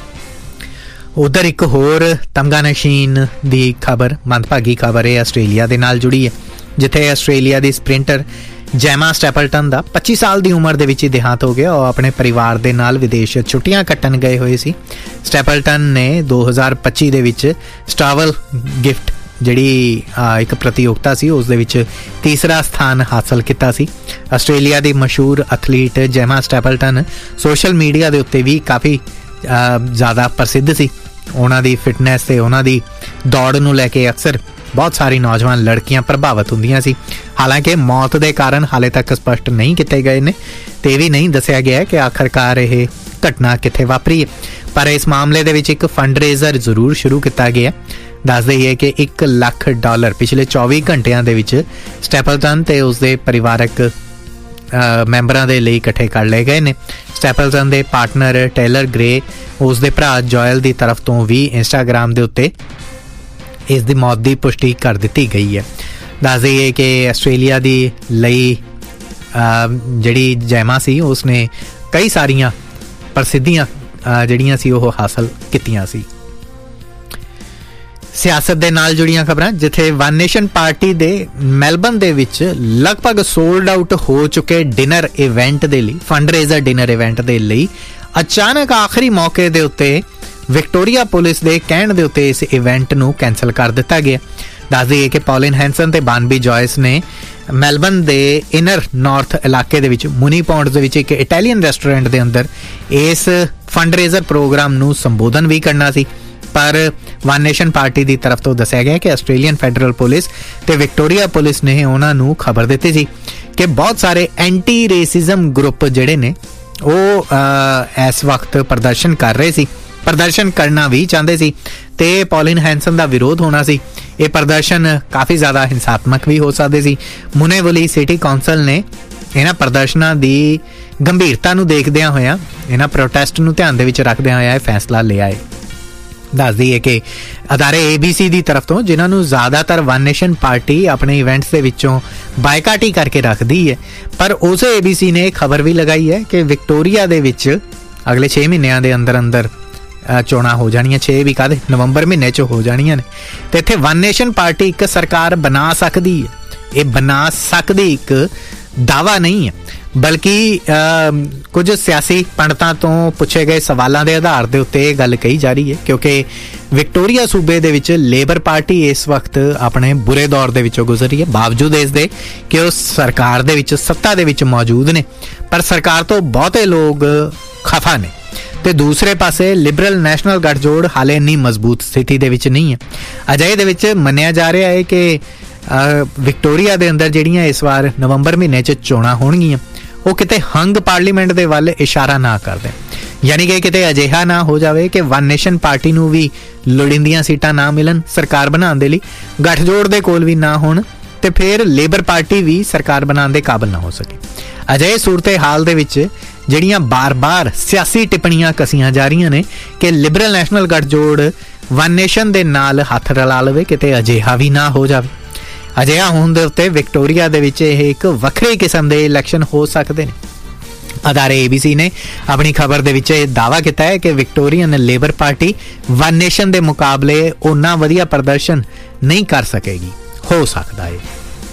ਉਧਰ ਇੱਕ ਹੋਰ ਤਮਗਾ ਨਸ਼ੀਨ ਦੀ ਖਬਰ, ਮੰਦਭਾਗੀ ਖਬਰ ਇਹ ਆਸਟ੍ਰੇਲੀਆ ਦੇ ਨਾਲ ਜੁੜੀ ਹੈ, ਜਿੱਥੇ ਆਸਟ੍ਰੇਲੀਆ ਦੀ ਸਪ੍ਰਿੰਟਰ ਜੈਮਾ ਸਟੈਪਲਟਨ ਦਾ 25 ਸਾਲ ਦੀ ਉਮਰ ਦੇ ਵਿੱਚ ਹੀ ਦੇਹਾਂਤ ਹੋ ਗਿਆ। ਉਹ ਆਪਣੇ ਪਰਿਵਾਰ ਦੇ ਨਾਲ ਵਿਦੇਸ਼ ਛੁੱਟੀਆਂ ਕੱਟਣ ਗਏ ਹੋਏ ਸੀ। ਸਟੈਪਲਟਨ ਨੇ 2025 ਦੇ ਵਿੱਚ ਸਟਾਵਲ ਗਿਫਟ ਜਿਹੜੀ ਇੱਕ ਪ੍ਰਤੀਯੋਗਤਾ ਸੀ ਉਸ ਦੇ ਵਿੱਚ ਤੀਸਰਾ ਸਥਾਨ ਹਾਸਲ ਕੀਤਾ ਸੀ। ਆਸਟ੍ਰੇਲੀਆ ਦੀ ਮਸ਼ਹੂਰ ਐਥਲੀਟ ਜੈਮਾ ਸਟੈਪਲਟਨ ਸੋਸ਼ਲ ਮੀਡੀਆ ਦੇ ਉੱਤੇ ਵੀ ਕਾਫੀ ਜ਼ਿਆਦਾ ਪ੍ਰਸਿੱਧ ਸੀ। ਉਹਨਾਂ ਦੀ ਫਿਟਨੈਸ ਤੇ ਉਹਨਾਂ ਦੀ ਦੌੜ ਨੂੰ ਲੈ ਕੇ ਅਕਸਰ ਬਹੁਤ ਸਾਰੀ ਨੌਜਵਾਨ ਲੜਕੀਆਂ ਪ੍ਰਭਾਵਿਤ ਹੁੰਦੀਆਂ ਸੀ। ਹਾਲਾਂਕਿ ਮੌਤ ਦੇ ਕਾਰਨ ਹਾਲੇ ਤੱਕ ਸਪਸ਼ਟ ਨਹੀਂ ਕੀਤੇ ਗਏ ਨੇ ਤੇ ਇਹ ਵੀ ਨਹੀਂ ਦੱਸਿਆ ਗਿਆ ਕਿ ਆਖਰਕਾਰ ਇਹ ਘਟਨਾ ਕਿੱਥੇ ਵਾਪਰੀ ਹੈ, ਪਰ ਇਸ ਮਾਮਲੇ ਦੇ ਵਿੱਚ ਇੱਕ ਫੰਡ ਰੇਜ਼ਰ ਜ਼ਰੂਰ ਸ਼ੁਰੂ ਕੀਤਾ ਗਿਆ। ਦੱਸ ਦਈਏ ਕਿ $1 ਲੱਖ ਪਿਛਲੇ 24 ਘੰਟਿਆਂ ਦੇ ਵਿੱਚ ਸਟੈਪਲਟਨ ਤੇ ਉਸਦੇ ਪਰਿਵਾਰਕ ਮੈਂਬਰਾਂ ਦੇ ਲਈ ਇਕੱਠੇ ਕਰ ਲਏ ਗਏ ਨੇ। ਸਟੈਪਲਟਨ ਦੇ ਪਾਰਟਨਰ ਟੇਲਰ ਗ੍ਰੇ, ਉਸਦੇ ਭਰਾ ਜੋਇਲ ਦੀ ਤਰਫ ਤੋਂ ਵੀ ਇੰਸਟਾਗ੍ਰਾਮ ਦੇ ਉੱਤੇ ਇਸ ਦੀ ਮੌਤ ਦੀ ਪੁਸ਼ਟੀ ਕਰ ਦਿੱਤੀ ਗਈ ਹੈ। ਦੱਸ ਦਈਏ ਕਿ ਆਸਟ੍ਰੇਲੀਆ ਦੀ ਲਈ ਜਿਹੜੀ ਜੈਮਾ ਸੀ ਉਸਨੇ ਕਈ ਸਾਰੀਆਂ ਪ੍ਰਸਿੱਧੀਆਂ ਜਿਹੜੀਆਂ ਸੀ ਉਹ ਹਾਸਲ ਕੀਤੀਆਂ ਸੀ। ਸਿਆਸਤ ਦੇ ਨਾਲ ਜੁੜੀਆਂ ਖਬਰਾਂ, ਜਿੱਥੇ ਵਨ ਨੇਸ਼ਨ ਪਾਰਟੀ ਦੇ ਮੈਲਬਨ ਦੇ ਵਿੱਚ ਲਗਭਗ ਸੋਲਡ ਆਊਟ ਹੋ ਚੁੱਕੇ ਡਿਨਰ ਇਵੈਂਟ ਦੇ ਲਈ, ਫੰਡ ਰੇਜ਼ਰ ਡਿਨਰ ਇਵੈਂਟ ਦੇ ਲਈ ਅਚਾਨਕ ਆਖਰੀ ਮੌਕੇ ਦੇ ਉੱਤੇ ਵਿਕਟੋਰੀਆ ਪੁਲਿਸ ਦੇ ਕਹਿਣ ਦੇ ਉੱਤੇ ਇਸ ਇਵੈਂਟ ਨੂੰ ਕੈਂਸਲ ਕਰ ਦਿੱਤਾ ਗਿਆ। ਦੱਸ ਦਈਏ ਕਿ ਪੌਲਿਨ ਹੈਂਸਨ ਤੇ ਬਾਨਬੀ ਜੋਇਸ ਨੇ ਮੈਲਬਨ ਦੇ ਇਨਰ ਨਾਰਥ ਇਲਾਕੇ ਦੇ ਵਿੱਚ ਮੁਨੀ ਪੌਂਡਸ ਦੇ ਵਿੱਚ ਇੱਕ ਇਟਾਲੀਅਨ ਰੈਸਟੋਰੈਂਟ ਦੇ ਅੰਦਰ ਇਸ ਫੰਡ ਰੇਜ਼ਰ ਪ੍ਰੋਗਰਾਮ ਨੂੰ ਸੰਬੋਧਨ ਵੀ ਕਰਨਾ ਸੀ, ਪਰ ਵਨ ਨੇਸ਼ਨ ਪਾਰਟੀ ਦੀ ਤਰਫ ਤੋਂ ਦੱਸਿਆ ਗਿਆ ਕਿ ਆਸਟ੍ਰੇਲੀਅਨ ਫੈਡਰਲ ਪੁਲਿਸ ਤੇ ਵਿਕਟੋਰੀਆ ਪੁਲਿਸ ਨੇ ਉਹਨਾਂ ਨੂੰ ਖਬਰ ਦਿੱਤੀ ਸੀ ਕਿ ਬਹੁਤ ਸਾਰੇ ਐਂਟੀ ਰੇਸਿਜ਼ਮ ਗਰੁੱਪ ਜਿਹੜੇ ਨੇ ਉਹ ਇਸ ਵਕਤ ਪ੍ਰਦਰਸ਼ਨ ਕਰ ਰਹੇ ਸੀ, ਪ੍ਰਦਰਸ਼ਨ ਕਰਨਾ ਵੀ ਚਾਹੁੰਦੇ ਸੀ ਤੇ ਪੌਲਿਨ ਹੈਂਸਨ ਦਾ ਵਿਰੋਧ ਹੋਣਾ ਸੀ। ਇਹ ਪ੍ਰਦਰਸ਼ਨ ਕਾਫੀ ਜ਼ਿਆਦਾ ਹਿੰਸਾਤਮਕ ਵੀ ਹੋ ਸਕਦੇ ਸੀ। ਮੁਨੇਵਲੀ ਸਿਟੀ ਕੌਂਸਲ ਨੇ ਇਹਨਾਂ ਪ੍ਰਦਰਸ਼ਨਾਂ ਦੀ ਗੰਭੀਰਤਾ ਨੂੰ ਦੇਖਦਿਆਂ ਹੋਇਆਂ, ਇਹਨਾਂ ਪ੍ਰੋਟੈਸਟ ਨੂੰ ਧਿਆਨ ਦੇ ਵਿੱਚ ਰੱਖਦਿਆਂ ਹੋਇਆ ਇਹ ਫੈਸਲਾ ਲਿਆ ਹੈ। ਦੱਸ ਦਈਏ ਕਿ ਅਦਾਰੇ ABC ਦੀ ਤਰਫ ਤੋਂ, ਜਿਨ੍ਹਾਂ ਨੂੰ ਜ਼ਿਆਦਾਤਰ ਵਨ ਨੇਸ਼ਨ ਪਾਰਟੀ ਆਪਣੇ ਇਵੈਂਟਸ ਦੇ ਵਿੱਚੋਂ ਬਾਈਕਾਟ ਹੀ ਕਰਕੇ ਰੱਖਦੀ ਹੈ, ਪਰ ਉਸੇ ABC ਨੇ ਖਬਰ ਵੀ ਲਗਾਈ ਹੈ ਕਿ ਵਿਕਟੋਰੀਆ ਦੇ ਵਿੱਚ ਅਗਲੇ 6 ਮਹੀਨਿਆਂ ਦੇ ਅੰਦਰ ਚੋਣਾਂ ਹੋ ਜਾਣੀਆਂ। 6 ਵੀ ਕਾਹਦੇ, ਨਵੰਬਰ ਮਹੀਨੇ 'ਚ ਹੋ ਜਾਣੀਆਂ ਨੇ ਤੇ ਇੱਥੇ ਵਨ ਨੇਸ਼ਨ ਪਾਰਟੀ ਇੱਕ ਸਰਕਾਰ ਬਣਾ ਸਕਦੀ ਹੈ। ਇਹ ਬਣਾ ਸਕਦੀ ਇੱਕ ਦਾਅਵਾ ਨਹੀਂ ਹੈ, ਬਲਕਿ ਕੁਝ ਸਿਆਸੀ ਪੰਡਤਾਂ ਤੋਂ ਪੁੱਛੇ ਗਏ ਸਵਾਲਾਂ ਦੇ ਆਧਾਰ ਦੇ ਉੱਤੇ ਇਹ ਗੱਲ ਕਹੀ ਜਾ ਰਹੀ ਹੈ, ਕਿਉਂਕਿ ਵਿਕਟੋਰੀਆ ਸੂਬੇ ਦੇ ਵਿੱਚ ਲੇਬਰ ਪਾਰਟੀ ਇਸ ਵਕਤ ਆਪਣੇ ਬੁਰੇ ਦੌਰ ਦੇ ਵਿੱਚੋਂ ਗੁਜ਼ਰ ਰਹੀ ਹੈ, ਬਾਵਜੂਦ ਇਸ ਦੇ ਕਿ ਉਹ ਸਰਕਾਰ ਦੇ ਵਿੱਚ, ਸੱਤਾ ਦੇ ਵਿੱਚ ਮੌਜੂਦ ਨੇ, ਪਰ ਸਰਕਾਰ ਤੋਂ ਬਹੁਤੇ ਲੋਕ ਖਫਾ ਨੇ। ਤੇ ਦੂਸਰੇ ਪਾਸੇ ਲਿਬਰਲ ਨੈਸ਼ਨਲ ਗੱਠਜੋੜ ਹਾਲੇ ਇੰਨੀ ਮਜ਼ਬੂਤ ਸਥਿਤੀ ਦੇ ਵਿੱਚ ਨਹੀਂ ਹੈ। ਅਜਿਹੇ ਦੇ ਵਿੱਚ ਮੰਨਿਆ ਜਾ ਰਿਹਾ ਹੈ ਕਿ ਵਿਕਟੋਰੀਆ ਦੇ ਅੰਦਰ ਜਿਹੜੀਆਂ ਇਸ ਵਾਰ ਨਵੰਬਰ ਮਹੀਨੇ 'ਚ ਚੋਣਾਂ ਹੋਣਗੀਆਂ ਉਹ ਕਿਤੇ ਹੰਗ ਪਾਰਲੀਮੈਂਟ ਦੇ ਵੱਲ ਇਸ਼ਾਰਾ ਨਾ ਕਰਦੇ, ਯਾਨੀ ਕਿ ਕਿਤੇ ਅਜਿਹਾ ਨਾ ਹੋ ਜਾਵੇ ਕਿ ਵਨ ਨੇਸ਼ਨ ਪਾਰਟੀ ਨੂੰ ਵੀ ਲੋੜੀਂਦੀਆਂ ਸੀਟਾਂ ਨਾ ਮਿਲਣ ਸਰਕਾਰ ਬਣਾਉਣ ਦੇ ਲਈ, ਗੱਠਜੋੜ ਦੇ ਕੋਲ ਵੀ ਨਾ ਹੋਣ ਤੇ ਫਿਰ ਲੇਬਰ ਪਾਰਟੀ ਵੀ ਸਰਕਾਰ ਬਣਾਉਣ ਦੇ ਕਾਬਿਲ ਨਾ ਹੋ ਸਕੇ। ਅਜਿਹੇ ਸੂਰਤੇ ਹਾਲ ਦੇ ਵਿੱਚ ਜਿਹੜੀਆਂ ਬਾਰ-ਬਾਰ ਸਿਆਸੀ ਟਿੱਪਣੀਆਂ ਕਸੀਆਂ ਜਾ ਰਹੀਆਂ ਨੇ ਕਿ ਲਿਬਰਲ ਨੈਸ਼ਨਲ ਗੱਠਜੋੜ ਵਨ ਨੇਸ਼ਨ ਦੇ ਨਾਲ ਹੱਥ ਰਲਾ ਲਵੇ, ਕਿਤੇ ਅਜਿਹਾ ਵੀ ਨਾ ਹੋ ਜਾਵੇ। ਅਜਿਹਾ ਹੋਣ ਦੇ ਉੱਤੇ ਵਿਕਟੋਰੀਆ ਦੇ ਵਿੱਚ ਇਹ ਇੱਕ ਵੱਖਰੇ ਕਿਸਮ ਦੇ ਇਲੈਕਸ਼ਨ ਹੋ ਸਕਦੇ ਨੇ। ਅਦਾਰੇ ABC ਨੇ ਆਪਣੀ ਖਬਰ ਦੇ ਵਿੱਚ ਇਹ ਦਾਅਵਾ ਕੀਤਾ ਹੈ ਕਿ Victorian labour party one nation ਦੇ ਮੁਕਾਬਲੇ ਉਨਾ ਵਧੀਆ ਪ੍ਰਦਰਸ਼ਨ ਨਹੀਂ ਕਰ ਸਕੇਗੀ। ਹੋ ਸਕਦਾ ਹੈ।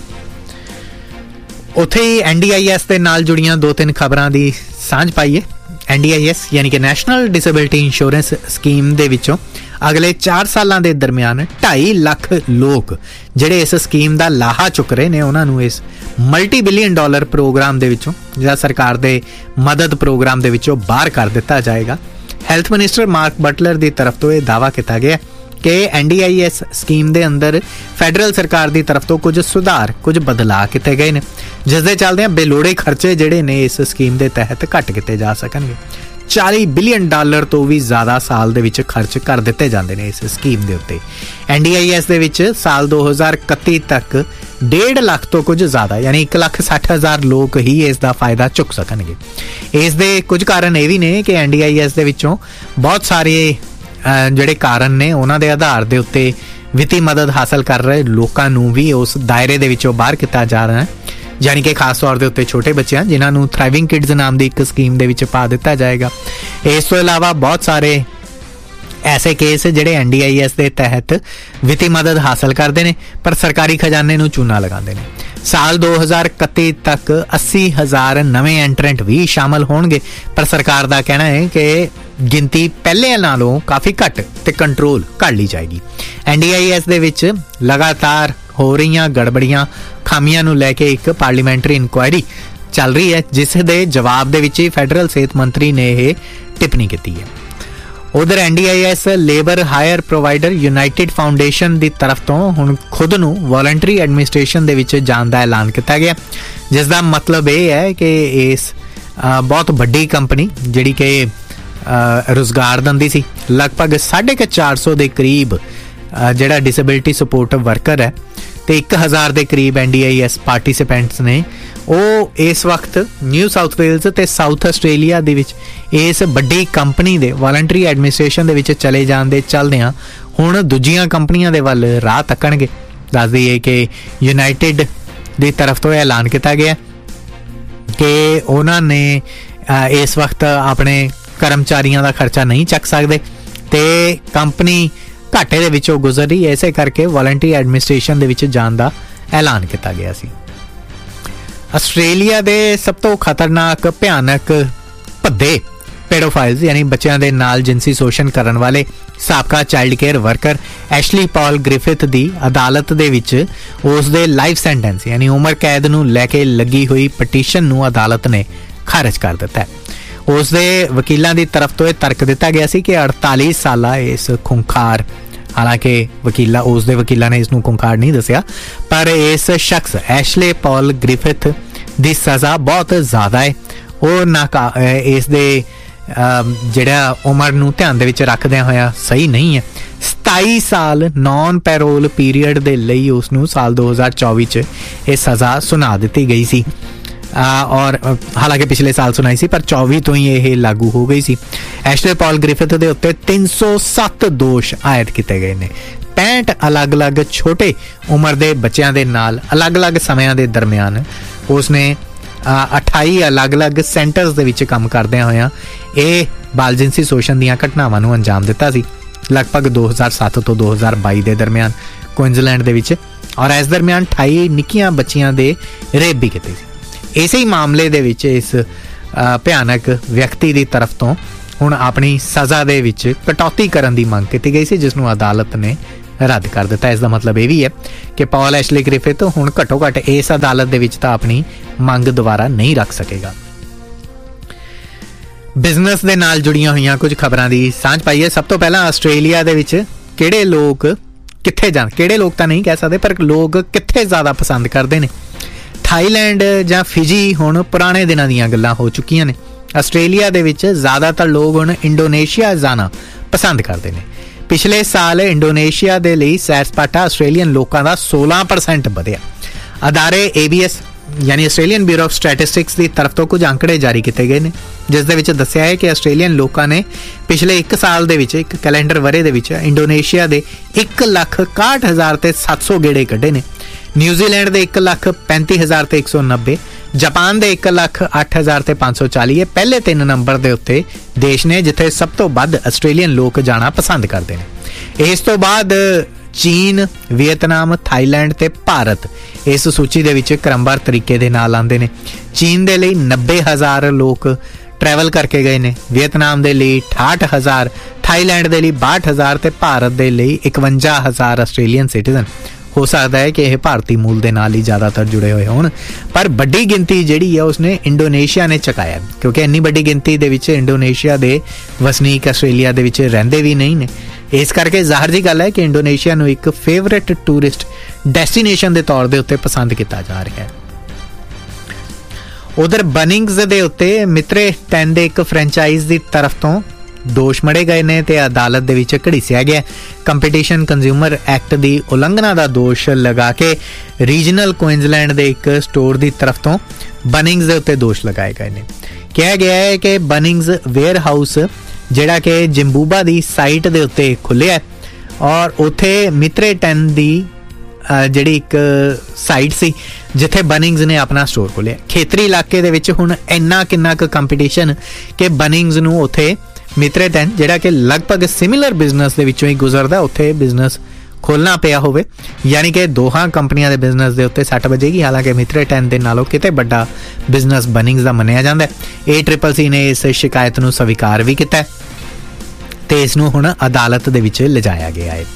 ਉੱਥੇ ਹੀ NDIS ਦੇ ਨਾਲ ਜੁੜੀਆਂ 2-3 ਖਬਰਾਂ ਦੀ ਸਾਂਝ ਪਾਈਏ। NDIS ਯਾਨੀ ਕਿ ਨੈਸ਼ਨਲ ਡਿਸੇਬਿਲਟੀ ਇੰਸ਼ੋਰੈਂਸ ਸਕੀਮ ਦੇ ਵਿੱਚੋਂ ਅਗਲੇ 4 ਸਾਲਾਂ ਦੇ ਦਰਮਿਆਨ 2.5 ਲੱਖ ਲੋਕ ਜਿਹੜੇ ਇਸ ਸਕੀਮ ਦਾ ਲਾਹਾ ਚੁੱਕ ਰਹੇ ਨੇ, ਉਹਨਾਂ ਨੂੰ ਇਸ ਮਲਟੀ ਬਿਲੀਅਨ ਡਾਲਰ ਪ੍ਰੋਗਰਾਮ ਦੇ ਵਿੱਚੋਂ, ਜਿਹੜਾ ਸਰਕਾਰ ਦੇ ਮਦਦ ਪ੍ਰੋਗਰਾਮ ਦੇ ਵਿੱਚੋਂ ਬਾਹਰ ਕਰ ਦਿੱਤਾ ਜਾਏਗਾ। ਹੈਲਥ ਮਿਨਿਸਟਰ ਮਾਰਕ ਬਟਲਰ ਦੀ ਤਰਫ ਤੋਂ ਇਹ ਦਾਅਵਾ ਕੀਤਾ ਗਿਆ ਕਿ NDIS ਸਕੀਮ ਦੇ ਅੰਦਰ ਫੈਡਰਲ ਸਰਕਾਰ ਦੀ ਤਰਫ ਤੋਂ ਕੁਝ ਸੁਧਾਰ, ਕੁਝ ਬਦਲਾਅ ਕੀਤੇ ਗਏ ਨੇ, ਜਿਸ ਦੇ ਚੱਲਦਿਆਂ ਬੇਲੋੜੇ ਖਰਚੇ ਜਿਹੜੇ ਨੇ ਇਸ ਸਕੀਮ ਦੇ ਤਹਿਤ ਘੱਟ ਕੀਤੇ ਜਾ ਸਕਣਗੇ। 40 ਬਿਲੀਅਨ ਡਾਲਰ ਤੋਂ ਵੀ ਜ਼ਿਆਦਾ ਸਾਲ ਦੇ ਵਿੱਚ ਖਰਚ ਕਰ ਦਿੱਤੇ ਜਾਂਦੇ ਨੇ ਇਸ ਸਕੀਮ ਦੇ ਉੱਤੇ। NDIS ਦੇ ਵਿੱਚ ਸਾਲ 2031 ਤੱਕ 1.5 ਲੱਖ ਤੋਂ ਕੁਝ ਜ਼ਿਆਦਾ, ਯਾਨੀ 1,60,000 ਲੋਕ ਹੀ ਇਸ ਦਾ ਫਾਇਦਾ ਚੁੱਕ ਸਕਣਗੇ। ਇਸ ਦੇ ਕੁਝ ਕਾਰਨ ਇਹ ਵੀ ਨੇ ਕਿ NDIS ਦੇ ਵਿੱਚੋਂ ਬਹੁਤ ਸਾਰੇ ਜਿਹੜੇ ਕਾਰਨ ਨੇ ਉਹਨਾਂ ਦੇ ਆਧਾਰ ਦੇ ਉੱਤੇ ਵਿੱਤੀ ਮਦਦ ਹਾਸਲ ਕਰ ਰਹੇ ਲੋਕਾਂ ਨੂੰ ਵੀ ਉਸ ਦਾਇਰੇ ਦੇ ਵਿੱਚੋਂ ਬਾਹਰ ਕੀਤਾ ਜਾ ਰਿਹਾ ਹੈ, ਯਾਨੀ ਕਿ ਖਾਸ ਤੌਰ ਦੇ ਉੱਤੇ ਛੋਟੇ ਬੱਚਿਆਂ, ਜਿਨ੍ਹਾਂ ਨੂੰ ਥ੍ਰਾਈਵਿੰਗ ਕਿਡਜ਼ ਨਾਮ ਦੀ ਇੱਕ ਸਕੀਮ ਦੇ ਵਿੱਚ ਪਾ ਦਿੱਤਾ ਜਾਏਗਾ। ਇਸ ਤੋਂ ਇਲਾਵਾ ਬਹੁਤ ਸਾਰੇ ਐਸੇ ਕੇਸ ਜਿਹੜੇ NDIS ਦੇ ਤਹਿਤ ਵਿੱਤੀ ਮਦਦ ਹਾਸਲ ਕਰਦੇ ਨੇ ਪਰ ਸਰਕਾਰੀ ਖਜ਼ਾਨੇ ਨੂੰ ਚੂਨਾ ਲਗਾਉਂਦੇ ਨੇ। ਸਾਲ 2031 ਤੱਕ 80,000 ਨਵੇਂ ਐਂਟਰੈਂਟ ਵੀ ਸ਼ਾਮਲ ਹੋਣਗੇ, ਪਰ ਸਰਕਾਰ ਦਾ ਕਹਿਣਾ ਹੈ ਕਿ ਗਿਣਤੀ ਪਹਿਲੇ ਨਾਲੋਂ ਕਾਫੀ ਘੱਟ ਤੇ ਕੰਟਰੋਲ ਕਰ ਲਈ ਜਾਏਗੀ। NDIS ਦੇ ਵਿੱਚ ਲਗਾਤਾਰ ਹੋ ਰਹੀਆਂ ਗੜਬੜੀਆਂ, ਖਾਮੀਆਂ ਨੂੰ ਲੈ ਕੇ ਇੱਕ ਪਾਰਲੀਮੈਂਟਰੀ ਇਨਕੁਆਇਰੀ ਚੱਲ ਰਹੀ ਹੈ, ਜਿਸ ਦੇ ਜਵਾਬ ਦੇ ਵਿੱਚ ਹੀ ਫੈਡਰਲ ਸਿਹਤ ਮੰਤਰੀ ਨੇ ਇਹ ਟਿੱਪਣੀ ਕੀਤੀ ਹੈ। ਉਧਰ NDIS labour hire provider United foundation ਦੀ ਤਰਫ ਤੋਂ ਹੁਣ ਖੁਦ ਨੂੰ ਵੋਲੰਟਰੀ ਐਡਮਿਨਿਸਟ੍ਰੇਸ਼ਨ ਦੇ ਵਿੱਚ ਜਾਣ ਦਾ ਐਲਾਨ ਕੀਤਾ ਗਿਆ, ਜਿਸ ਦਾ ਮਤਲਬ ਇਹ ਹੈ ਕਿ ਇਸ ਬਹੁਤ ਵੱਡੀ ਕੰਪਨੀ ਜਿਹੜੀ ਕਿ ਰੁਜ਼ਗਾਰ ਦਿੰਦੀ ਸੀ, ਲਗਭਗ 450 ਦੇ ਕਰੀਬ ਜਿਹੜਾ ਡਿਸੇਬਿਲਟੀ ਸਪੋਰਟ ਵਰਕਰ ਹੈ, ਤੇ 1000 ਦੇ ਕਰੀਬ NDIS ਪਾਰਟਿਸਿਪੈਂਟਸ ਨੇ ਉਹ ਇਸ ਵਕਤ ਨਿਊ ਸਾਊਥ ਵੇਲਜ਼ ਤੇ ਸਾਊਥ ਆਸਟ੍ਰੇਲੀਆ ਦੇ ਵਿੱਚ ਇਸ ਵੱਡੀ ਕੰਪਨੀ ਦੇ ਵੋਲੰਟਰੀ ਐਡਮਿਨਿਸਟ੍ਰੇਸ਼ਨ ਦੇ ਵਿੱਚ ਚਲੇ ਜਾਣ ਦੇ ਚੱਲਦਿਆਂ ਹੁਣ ਦੂਜੀਆਂ ਕੰਪਨੀਆਂ ਦੇ ਵੱਲ ਰਾਹ ਤੱਕਣਗੇ। ਦੱਸ ਦਈਏ ਕਿ ਯੂਨਾਈਟਿਡ ਦੀ ਤਰਫ ਤੋਂ ਐਲਾਨ ਕੀਤਾ ਗਿਆ ਕਿ ਉਹਨਾਂ ਨੇ ਇਸ ਵਕਤ ਆਪਣੇ ਕਰਮਚਾਰੀਆਂ ਦਾ ਖਰਚਾ ਨਹੀਂ ਚੱਕ ਸਕਦੇ ਤੇ ਕੰਪਨੀ ਘਾਟੇ ਦੇ ਵਿੱਚੋਂ ਗੁਜ਼ਰ ਰਹੀ, ਐਸੇ ਕਰਕੇ ਵੋਲੰਟਰੀ ਐਡਮਿਨਿਸਟ੍ਰੇਸ਼ਨ ਦੇ ਵਿੱਚ ਜਾਣ ਦਾ ਐਲਾਨ ਕੀਤਾ ਗਿਆ ਸੀ। ਆਸਟ੍ਰੇਲੀਆ ਦੇ ਸਭ ਤੋਂ ਖਤਰਨਾਕ ਭਿਆਨਕ ਭੱਦੇ ਪੈਡੋਫਾਈਲਸ ਯਾਨੀ ਬੱਚਿਆਂ ਦੇ ਨਾਲ ਜਿਨਸੀ ਸ਼ੋਸ਼ਣ ਕਰਨ ਵਾਲੇ ਸਾਬਕਾ ਚਾਈਲਡ ਕੇਅਰ ਵਰਕਰ ਐਸ਼ਲੀ ਪੌਲ ਗ੍ਰਿਫਿਥ ਦੀ ਅਦਾਲਤ ਦੇ ਵਿੱਚ ਉਸ ਦੇ ਲਾਈਫ ਸੈਂਟੈਂਸ ਯਾਨੀ ਉਮਰ ਕੈਦ ਨੂੰ ਲੈ ਕੇ ਲੱਗੀ ਹੋਈ ਪਟੀਸ਼ਨ ਨੂੰ ਅਦਾਲਤ ਨੇ ਖਾਰਜ ਕਰ ਦਿੱਤਾ ਹੈ। ਉਸ ਦੇ ਵਕੀਲਾਂ ਦੀ ਤਰਫ ਤੋਂ ਇਹ ਤਰਕ ਦਿੱਤਾ ਗਿਆ ਸੀ ਕਿ 48 ਸਾਲਾ ਇਸ ਖੁੰਖਾਰ, ਹਾਲਾਂਕਿ ਉਸ ਦੇ ਵਕੀਲਾਂ ਨੇ ਇਸ ਨੂੰ ਖੁੰਖਾਰ ਨਹੀਂ ਦੱਸਿਆ, ਪਰ ਇਸ ਸ਼ਖਸ ਐਸ਼ਲੇ ਪੌਲ ਗ੍ਰਿਫਿਥ ਦੀ ਸਜ਼ਾ ਬਹੁਤ ਜ਼ਿਆਦਾ ਹੈ। ਉਹ ਇਸ ਦੇ ਜਿਹੜਾ ਉਮਰ ਨੂੰ ਧਿਆਨ ਦੇ ਵਿੱਚ ਰੱਖਦਿਆਂ ਹੋਇਆ ਸਹੀ ਨਹੀਂ ਹੈ। 27 ਸਾਲ ਨੌਨ ਪੈਰੋਲ ਪੀਰੀਅਡ ਦੇ ਲਈ ਉਸ ਨੂੰ ਸਾਲ 2024 ਚ ਇਹ ਸਜ਼ਾ ਸੁਣਾ ਦਿੱਤੀ ਗਈ ਸੀ ਔਰ ਹਾਲਾਂਕਿ ਪਿਛਲੇ ਸਾਲ ਸੁਣਾਈ ਸੀ ਪਰ 24 ਤੋਂ ਹੀ ਇਹ ਲਾਗੂ ਹੋ ਗਈ ਸੀ। ਐਸ਼ਲੇ ਪੌਲ ਗ੍ਰਿਫਿਥ ਦੇ ਉੱਤੇ 307 ਦੋਸ਼ ਆਇਦ ਕੀਤੇ ਗਏ ਨੇ। 65 ਅਲੱਗ-ਅਲੱਗ ਛੋਟੇ ਉਮਰ ਦੇ ਬੱਚਿਆਂ ਦੇ ਨਾਲ ਅਲੱਗ-ਅਲੱਗ ਸਮਿਆਂ ਦੇ ਦਰਮਿਆਨ ਉਸਨੇ 28 ਅਲੱਗ-ਅਲੱਗ ਸੈਂਟਰਸ ਦੇ ਵਿੱਚ ਕੰਮ ਕਰਦਿਆਂ ਹੋਇਆਂ ਇਹ ਬਾਲ ਜਿਨਸੀ ਸ਼ੋਸ਼ਣ ਦੀਆਂ ਘਟਨਾਵਾਂ ਨੂੰ ਅੰਜਾਮ ਦਿੱਤਾ ਸੀ, ਲਗਭਗ 2007 ਤੋਂ 2022 ਦੇ ਦਰਮਿਆਨ ਕੁਇਨਜ਼ਲੈਂਡ ਦੇ ਵਿੱਚ, ਔਰ ਇਸ ਦਰਮਿਆਨ 28 ਨਿੱਕੀਆਂ ਬੱਚੀਆਂ ਦੇ ਰੇਪ ਵੀ ਕੀਤੇ ਸੀ। ਇਸੇ ਹੀ ਮਾਮਲੇ ਦੇ ਵਿੱਚ ਇਸ ਭਿਆਨਕ ਵਿਅਕਤੀ ਦੀ ਤਰਫ ਤੋਂ ਹੁਣ ਆਪਣੀ ਸਜ਼ਾ ਦੇ ਵਿੱਚ ਕਟੌਤੀ ਕਰਨ ਦੀ ਮੰਗ ਕੀਤੀ ਗਈ ਸੀ, ਜਿਸ ਨੂੰ ਅਦਾਲਤ ਨੇ ਰੱਦ ਕਰ ਦਿੱਤਾ। ਇਸ ਦਾ ਮਤਲਬ ਇਹ ਵੀ ਹੈ ਕਿ ਪੌਲ ਐਸ਼ਲੇ ਗ੍ਰਿਫਿਥ ਹੁਣ ਘੱਟੋ ਘੱਟ ਇਸ ਅਦਾਲਤ ਦੇ ਵਿੱਚ ਤਾਂ ਆਪਣੀ ਮੰਗ ਦੁਬਾਰਾ ਨਹੀਂ ਰੱਖ ਸਕੇਗਾ। ਬਿਜ਼ਨਸ ਦੇ ਨਾਲ ਜੁੜੀਆਂ ਹੋਈਆਂ ਕੁਝ ਖਬਰਾਂ ਦੀ ਸਾਂਝ ਪਾਈਏ। ਸਭ ਤੋਂ ਪਹਿਲਾਂ ਆਸਟ੍ਰੇਲੀਆ ਦੇ ਵਿੱਚ ਕਿਹੜੇ ਲੋਕ ਕਿੱਥੇ ਜਾਣ, ਕਿਹੜੇ ਲੋਕ ਤਾਂ ਨਹੀਂ ਕਹਿ ਸਕਦੇ ਪਰ ਲੋਕ ਕਿੱਥੇ ਜ਼ਿਆਦਾ ਪਸੰਦ ਕਰਦੇ ਨੇ। ਥਾਈਲੈਂਡ ਜਾਂ ਫਿਜੀ ਹੁਣ ਪੁਰਾਣੇ ਦਿਨਾਂ ਦੀਆਂ ਗੱਲਾਂ ਹੋ ਚੁੱਕੀਆਂ ਨੇ। ਆਸਟ੍ਰੇਲੀਆ ਦੇ ਵਿੱਚ ਜ਼ਿਆਦਾਤਰ ਲੋਕ ਹੁਣ ਇੰਡੋਨੇਸ਼ੀਆ ਜਾਣਾ ਪਸੰਦ ਕਰਦੇ ਨੇ। ਪਿਛਲੇ ਸਾਲ ਇੰਡੋਨੇਸ਼ੀਆ ਦੇ ਲਈ ਸੈਰ ਸਪਾਟਾ ਆਸਟ੍ਰੇਲੀਅਨ ਲੋਕਾਂ ਦਾ 16% ਵਧਿਆ। ਅਦਾਰੇ ABS ਯਾਨੀ ਆਸਟ੍ਰੇਲੀਅਨ ਬਿਊਰੋ ਆਫ ਸਟੈਟਿਸਟਿਕਸ ਦੀ ਤਰਫ ਤੋਂ ਕੁਝ ਅੰਕੜੇ ਜਾਰੀ ਕੀਤੇ ਗਏ ਨੇ, ਜਿਸ ਦੇ ਵਿੱਚ ਦੱਸਿਆ ਹੈ ਕਿ ਆਸਟ੍ਰੇਲੀਅਨ ਲੋਕਾਂ ਨੇ ਪਿਛਲੇ 1 ਸਾਲ ਦੇ ਵਿੱਚ, ਇੱਕ ਕੈਲੰਡਰ ਵਰ੍ਹੇ ਦੇ ਵਿੱਚ ਇੰਡੋਨੇਸ਼ੀਆ ਦੇ 1,61,700 ਗੇੜੇ ਕੱਢੇ ਨੇ। ਨਿਊਜ਼ੀਲੈਂਡ ਦੇ 1,35,190, ਜਾਪਾਨ ਦੇ 1,08,540 ਪਹਿਲੇ 3 ਨੰਬਰ ਦੇ ਉੱਤੇ ਦੇਸ਼ ਨੇ ਜਿੱਥੇ ਸਭ ਤੋਂ ਵੱਧ ਆਸਟ੍ਰੇਲੀਅਨ ਲੋਕ ਜਾਣਾ ਪਸੰਦ ਕਰਦੇ ਨੇ। ਇਸ ਤੋਂ ਬਾਅਦ ਚੀਨ, ਵੀਅਤਨਾਮ, ਥਾਈਲੈਂਡ ਤੇ ਭਾਰਤ ਇਸ ਸੂਚੀ ਦੇ ਵਿੱਚ ਕ੍ਰਮਵਾਰ ਤਰੀਕੇ ਦੇ ਨਾਲ ਆਉਂਦੇ ਨੇ। ਚੀਨ ਦੇ ਲਈ 90,000 ਲੋਕ ਟਰੈਵਲ ਕਰਕੇ ਗਏ ਨੇ, ਵੀਅਤਨਾਮ ਦੇ ਲਈ 68,000, ਥਾਈਲੈਂਡ ਦੇ ਲਈ 62,000 ਤੇ ਭਾਰਤ ਦੇ ਲਈ 51,000 ਆਸਟ੍ਰੇਲੀਅਨ ਸਿਟੀਜ਼ਨ। ਹੋ ਸਕਦਾ ਹੈ ਕਿ ਇਹ ਭਾਰਤੀ ਮੂਲ ਦੇ ਨਾਲ ਹੀ ਜ਼ਿਆਦਾਤਰ ਜੁੜੇ ਹੋਏ ਹੋਣ, ਪਰ ਵੱਡੀ ਗਿਣਤੀ ਜਿਹੜੀ ਹੈ ਉਸਨੇ ਇੰਡੋਨੇਸ਼ੀਆ ਨੇ ਚੁਕਾਇਆ, ਕਿਉਂਕਿ ਇੰਨੀ ਵੱਡੀ ਗਿਣਤੀ ਦੇ ਵਿੱਚ ਇੰਡੋਨੇਸ਼ੀਆ ਦੇ ਵਸਨੀਕ ਆਸਟ੍ਰੇਲੀਆ ਦੇ ਵਿੱਚ ਰਹਿੰਦੇ ਵੀ ਨਹੀਂ ਨੇ। ਇਸ ਕਰਕੇ ਜ਼ਾਹਰ ਜੀ ਗੱਲ ਹੈ ਕਿ ਇੰਡੋਨੇਸ਼ੀਆ ਨੂੰ ਇੱਕ ਫੇਵਰੇਟ ਟੂਰਿਸਟ ਡੈਸਟੀਨੇਸ਼ਨ ਦੇ ਤੌਰ ਦੇ ਉੱਤੇ ਪਸੰਦ ਕੀਤਾ ਜਾ ਰਿਹਾ ਹੈ। ਉਧਰ ਬਨਿੰਗਸ ਦੇ ਉੱਤੇ ਮਿਤਰੇ 10 ਦੇ ਇੱਕ ਫਰੈਂਚਾਈਜ਼ ਦੀ ਤਰਫ ਤੋਂ ਦੋਸ਼ ਮੜੇ ਗਏ ਨੇ ਤੇ ਅਦਾਲਤ ਦੇ ਵਿੱਚ ਘੜੀਸਿਆ ਗਿਆ। ਕੰਪੀਟੀਸ਼ਨ ਕੰਜ਼ਿਊਮਰ ਐਕਟ ਦੀ ਉਲੰਘਣਾ ਦਾ ਦੋਸ਼ ਲਗਾ ਕੇ ਰੀਜਨਲ ਕੁਇਨਜ਼ਲੈਂਡ ਦੇ ਇੱਕ ਸਟੋਰ ਦੀ ਤਰਫ ਤੋਂ ਬਨਿੰਗਸ ਦੇ ਉੱਤੇ ਦੋਸ਼ ਲਗਾਏ ਗਏ ਨੇ। ਕਿਹਾ ਗਿਆ ਹੈ ਕਿ ਬਨਿੰਗਸ ਵੇਅਰ ਹਾਊਸ ਜਿਹੜਾ ਕਿ ਜਿੰਬੂਬਾ ਦੀ ਸਾਈਟ ਦੇ ਉੱਤੇ ਖੁੱਲਿਆ ਔਰ ਉੱਥੇ ਮਿਤਰੇ 10 ਦੀ ਜਿਹੜੀ ਇੱਕ ਸਾਈਟ ਸੀ ਜਿੱਥੇ ਬਨਿੰਗਸ ਨੇ ਆਪਣਾ ਸਟੋਰ ਖੋਲਿਆ। ਖੇਤਰੀ ਇਲਾਕੇ ਦੇ ਵਿੱਚ ਹੁਣ ਇੰਨਾ ਕਿੰਨਾ ਕੁ ਕੰਪੀਟੀਸ਼ਨ ਕਿ ਬਨਿੰਗਸ ਨੂੰ ਉੱਥੇ ਮਿਤਰੇ 10 ਜਿਹੜਾ ਕਿ ਲਗਭਗ ਸਿਮਿਲਰ ਬਿਜ਼ਨਸ ਦੇ ਵਿੱਚੋਂ ਹੀ ਗੁਜ਼ਰਦਾ ਉੱਥੇ ਬਿਜ਼ਨਸ ਖੋਲਣਾ ਪਿਆ ਹੋਵੇ, ਯਾਨੀ ਕਿ ਦੋਹਾਂ ਕੰਪਨੀਆਂ ਦੇ ਬਿਜ਼ਨਸ ਦੇ ਉੱਤੇ ਸੱਟ ਵੱਜੇਗੀ। ਹਾਲਾਂਕਿ ਮਿਤਰੇ 10 ਦੇ ਨਾਲੋਂ ਕਿਤੇ ਵੱਡਾ ਬਿਜ਼ਨਸ ਬਨਿੰਗਸ ਦਾ ਮੰਨਿਆ ਜਾਂਦਾ। ACCC ਨੇ ਇਸ ਸ਼ਿਕਾਇਤ ਨੂੰ ਸਵੀਕਾਰ ਵੀ ਕੀਤਾ ਤੇ ਇਸ ਨੂੰ ਹੁਣ ਅਦਾਲਤ ਦੇ ਵਿੱਚ ਲਿਜਾਇਆ ਗਿਆ ਹੈ।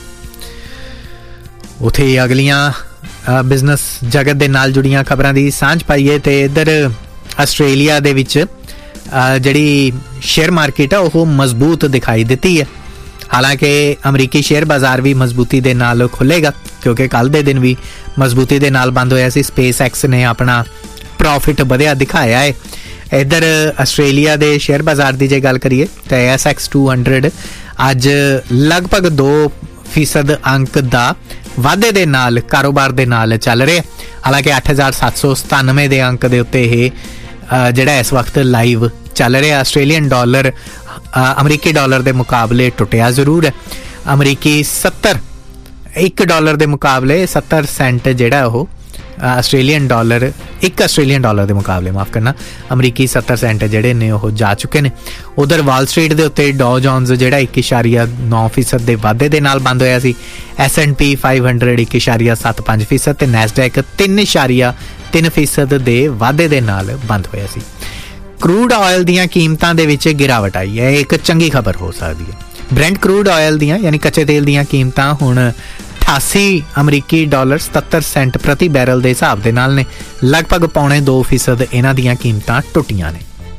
ਉੱਥੇ ਅਗਲੀਆਂ ਬਿਜ਼ਨਸ ਜਗਤ ਦੇ ਨਾਲ ਜੁੜੀਆਂ ਖਬਰਾਂ ਦੀ ਸਾਂਝ ਪਾਈਏ ਤੇ ਇੱਧਰ ਆਸਟ੍ਰੇਲੀਆ ਦੇ ਵਿੱਚ ਜਿਹੜੀ ਸ਼ੇਅਰ ਮਾਰਕੀਟ ਹੈ ਉਹ ਮਜ਼ਬੂਤ ਦਿਖਾਈ ਦਿੱਤੀ ਹੈ। ਹਾਲਾਂਕਿ ਅਮਰੀਕੀ ਸ਼ੇਅਰ ਬਾਜ਼ਾਰ ਵੀ ਮਜ਼ਬੂਤੀ ਦੇ ਨਾਲ ਖੁੱਲੇਗਾ, ਕਿਉਂਕਿ ਕੱਲ ਦੇ ਦਿਨ ਵੀ ਮਜ਼ਬੂਤੀ ਦੇ ਨਾਲ ਬੰਦ ਹੋਇਆ ਸੀ। SpaceX ਨੇ ਆਪਣਾ ਪ੍ਰੋਫਿਟ ਵਧਿਆ ਦਿਖਾਇਆ ਹੈ। ਇੱਧਰ ਆਸਟ੍ਰੇਲੀਆ ਦੇ ਸ਼ੇਅਰ ਬਾਜ਼ਾਰ ਦੀ ਜੇ ਗੱਲ ਕਰੀਏ ਤਾਂ ASX 200 ਅੱਜ ਲਗਭਗ 2% ਅੰਕ ਦਾ ਵਾਧੇ ਦੇ ਨਾਲ ਕਾਰੋਬਾਰ ਦੇ ਨਾਲ ਚੱਲ ਰਿਹਾ। ਹਾਲਾਂਕਿ 8797 ਦੇ ਅੰਕ ਦੇ ਉੱਤੇ ਇਹ ਜਿਹੜਾ ਇਸ ਵਕਤ ਲਾਈਵ ਚੱਲ ਰਿਹਾ। ਆਸਟ੍ਰੇਲੀਅਨ ਡਾਲਰ ਅਮਰੀਕੀ ਡਾਲਰ ਦੇ ਮੁਕਾਬਲੇ ਟੁੱਟਿਆ ਜ਼ਰੂਰ ਹੈ। ਅਮਰੀਕੀ $1 ਡਾਲਰ ਦੇ ਮੁਕਾਬਲੇ 70 ਸੈਂਟ ਜਿਹੜਾ ਉਹ ਆਸਟ੍ਰੇਲੀਅਨ ਡਾਲਰ ਦੇ ਮੁਕਾਬਲੇ ਮਾਫ ਕਰਨਾ ਅਮਰੀਕੀ 70 ਸੈਂਟ ਜਿਹੜੇ ਨੇ ਉਹ ਜਾ ਚੁੱਕੇ ਨੇ। ਉਧਰ ਵਾਲ ਸਟਰੀਟ ਦੇ ਉੱਤੇ ਡਾਓ ਜੋਨਸ ਜਿਹੜਾ 1.9% ਦੇ ਵਾਧੇ ਦੇ ਨਾਲ ਬੰਦ ਹੋਇਆ ਸੀ। S&P 500 1.75% ਤੇ ਨੈਸਡੈਕ 3.3% ਦੇ ਵਾਧੇ ਦੇ ਨਾਲ ਬੰਦ ਹੋਇਆ ਸੀ। ਕਰੂਡ ਆਇਲ ਦੀਆਂ ਕੀਮਤਾਂ ਦੇ ਵਿੱਚ ਗਿਰਾਵਟ ਆਈ ਹੈ। ਇੱਕ ਚੰਗੀ ਖਬਰ ਹੋ ਸਕਦੀ ਹੈ। ਬ੍ਰੈਂਟ ਕਰੂਡ ਆਇਲ ਦੀਆਂ ਯਾਨੀ ਕੱਚੇ ਤੇਲ ਦੀਆਂ ਕੀਮਤਾਂ ਹੁਣ 88 ਅਮਰੀਕੀ ਡਾਲਰ 77 ਸੈਂਟ ਪ੍ਰਤੀ ਬੈਰਲ ਦੇ ਹਿਸਾਬ ਦੇ ਨਾਲ ਨੇ। ਲਗਭਗ 0.25% ਇਹਨਾਂ ਦੀਆਂ ਕੀਮਤਾਂ ਟੁੱਟੀਆਂ ਨੇ।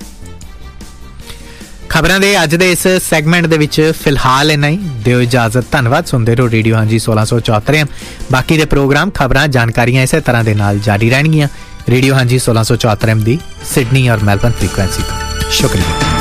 ਖਬਰਾਂ ਦੇ ਅੱਜ ਦੇ ਇਸ ਸੈਗਮੈਂਟ ਦੇ ਵਿੱਚ ਫਿਲਹਾਲ ਇੰਨਾ ਹੀ। ਦਿਓ ਇਜਾਜ਼ਤ। ਧੰਨਵਾਦ। ਸੁਣਦੇ ਰਹੋ ਰੇਡੀਓ ਹਾਂਜੀ 1674। ਬਾਕੀ ਦੇ ਪ੍ਰੋਗਰਾਮ ਖਬਰਾਂ ਜਾਣਕਾਰੀਆਂ ਇਸੇ ਤਰ੍ਹਾਂ ਦੇ ਨਾਲ ਜਾਰੀ ਰਹਿਣਗੀਆਂ। ਰੇਡੀਓ ਹਾਂਜੀ 1674 ਦੀ ਸਿਡਨੀ ਔਰ ਮੈਲਬਨ ਫ੍ਰੀਕੁਐਂਸੀ ਤੋਂ। ਸ਼ੁਕਰੀਆ।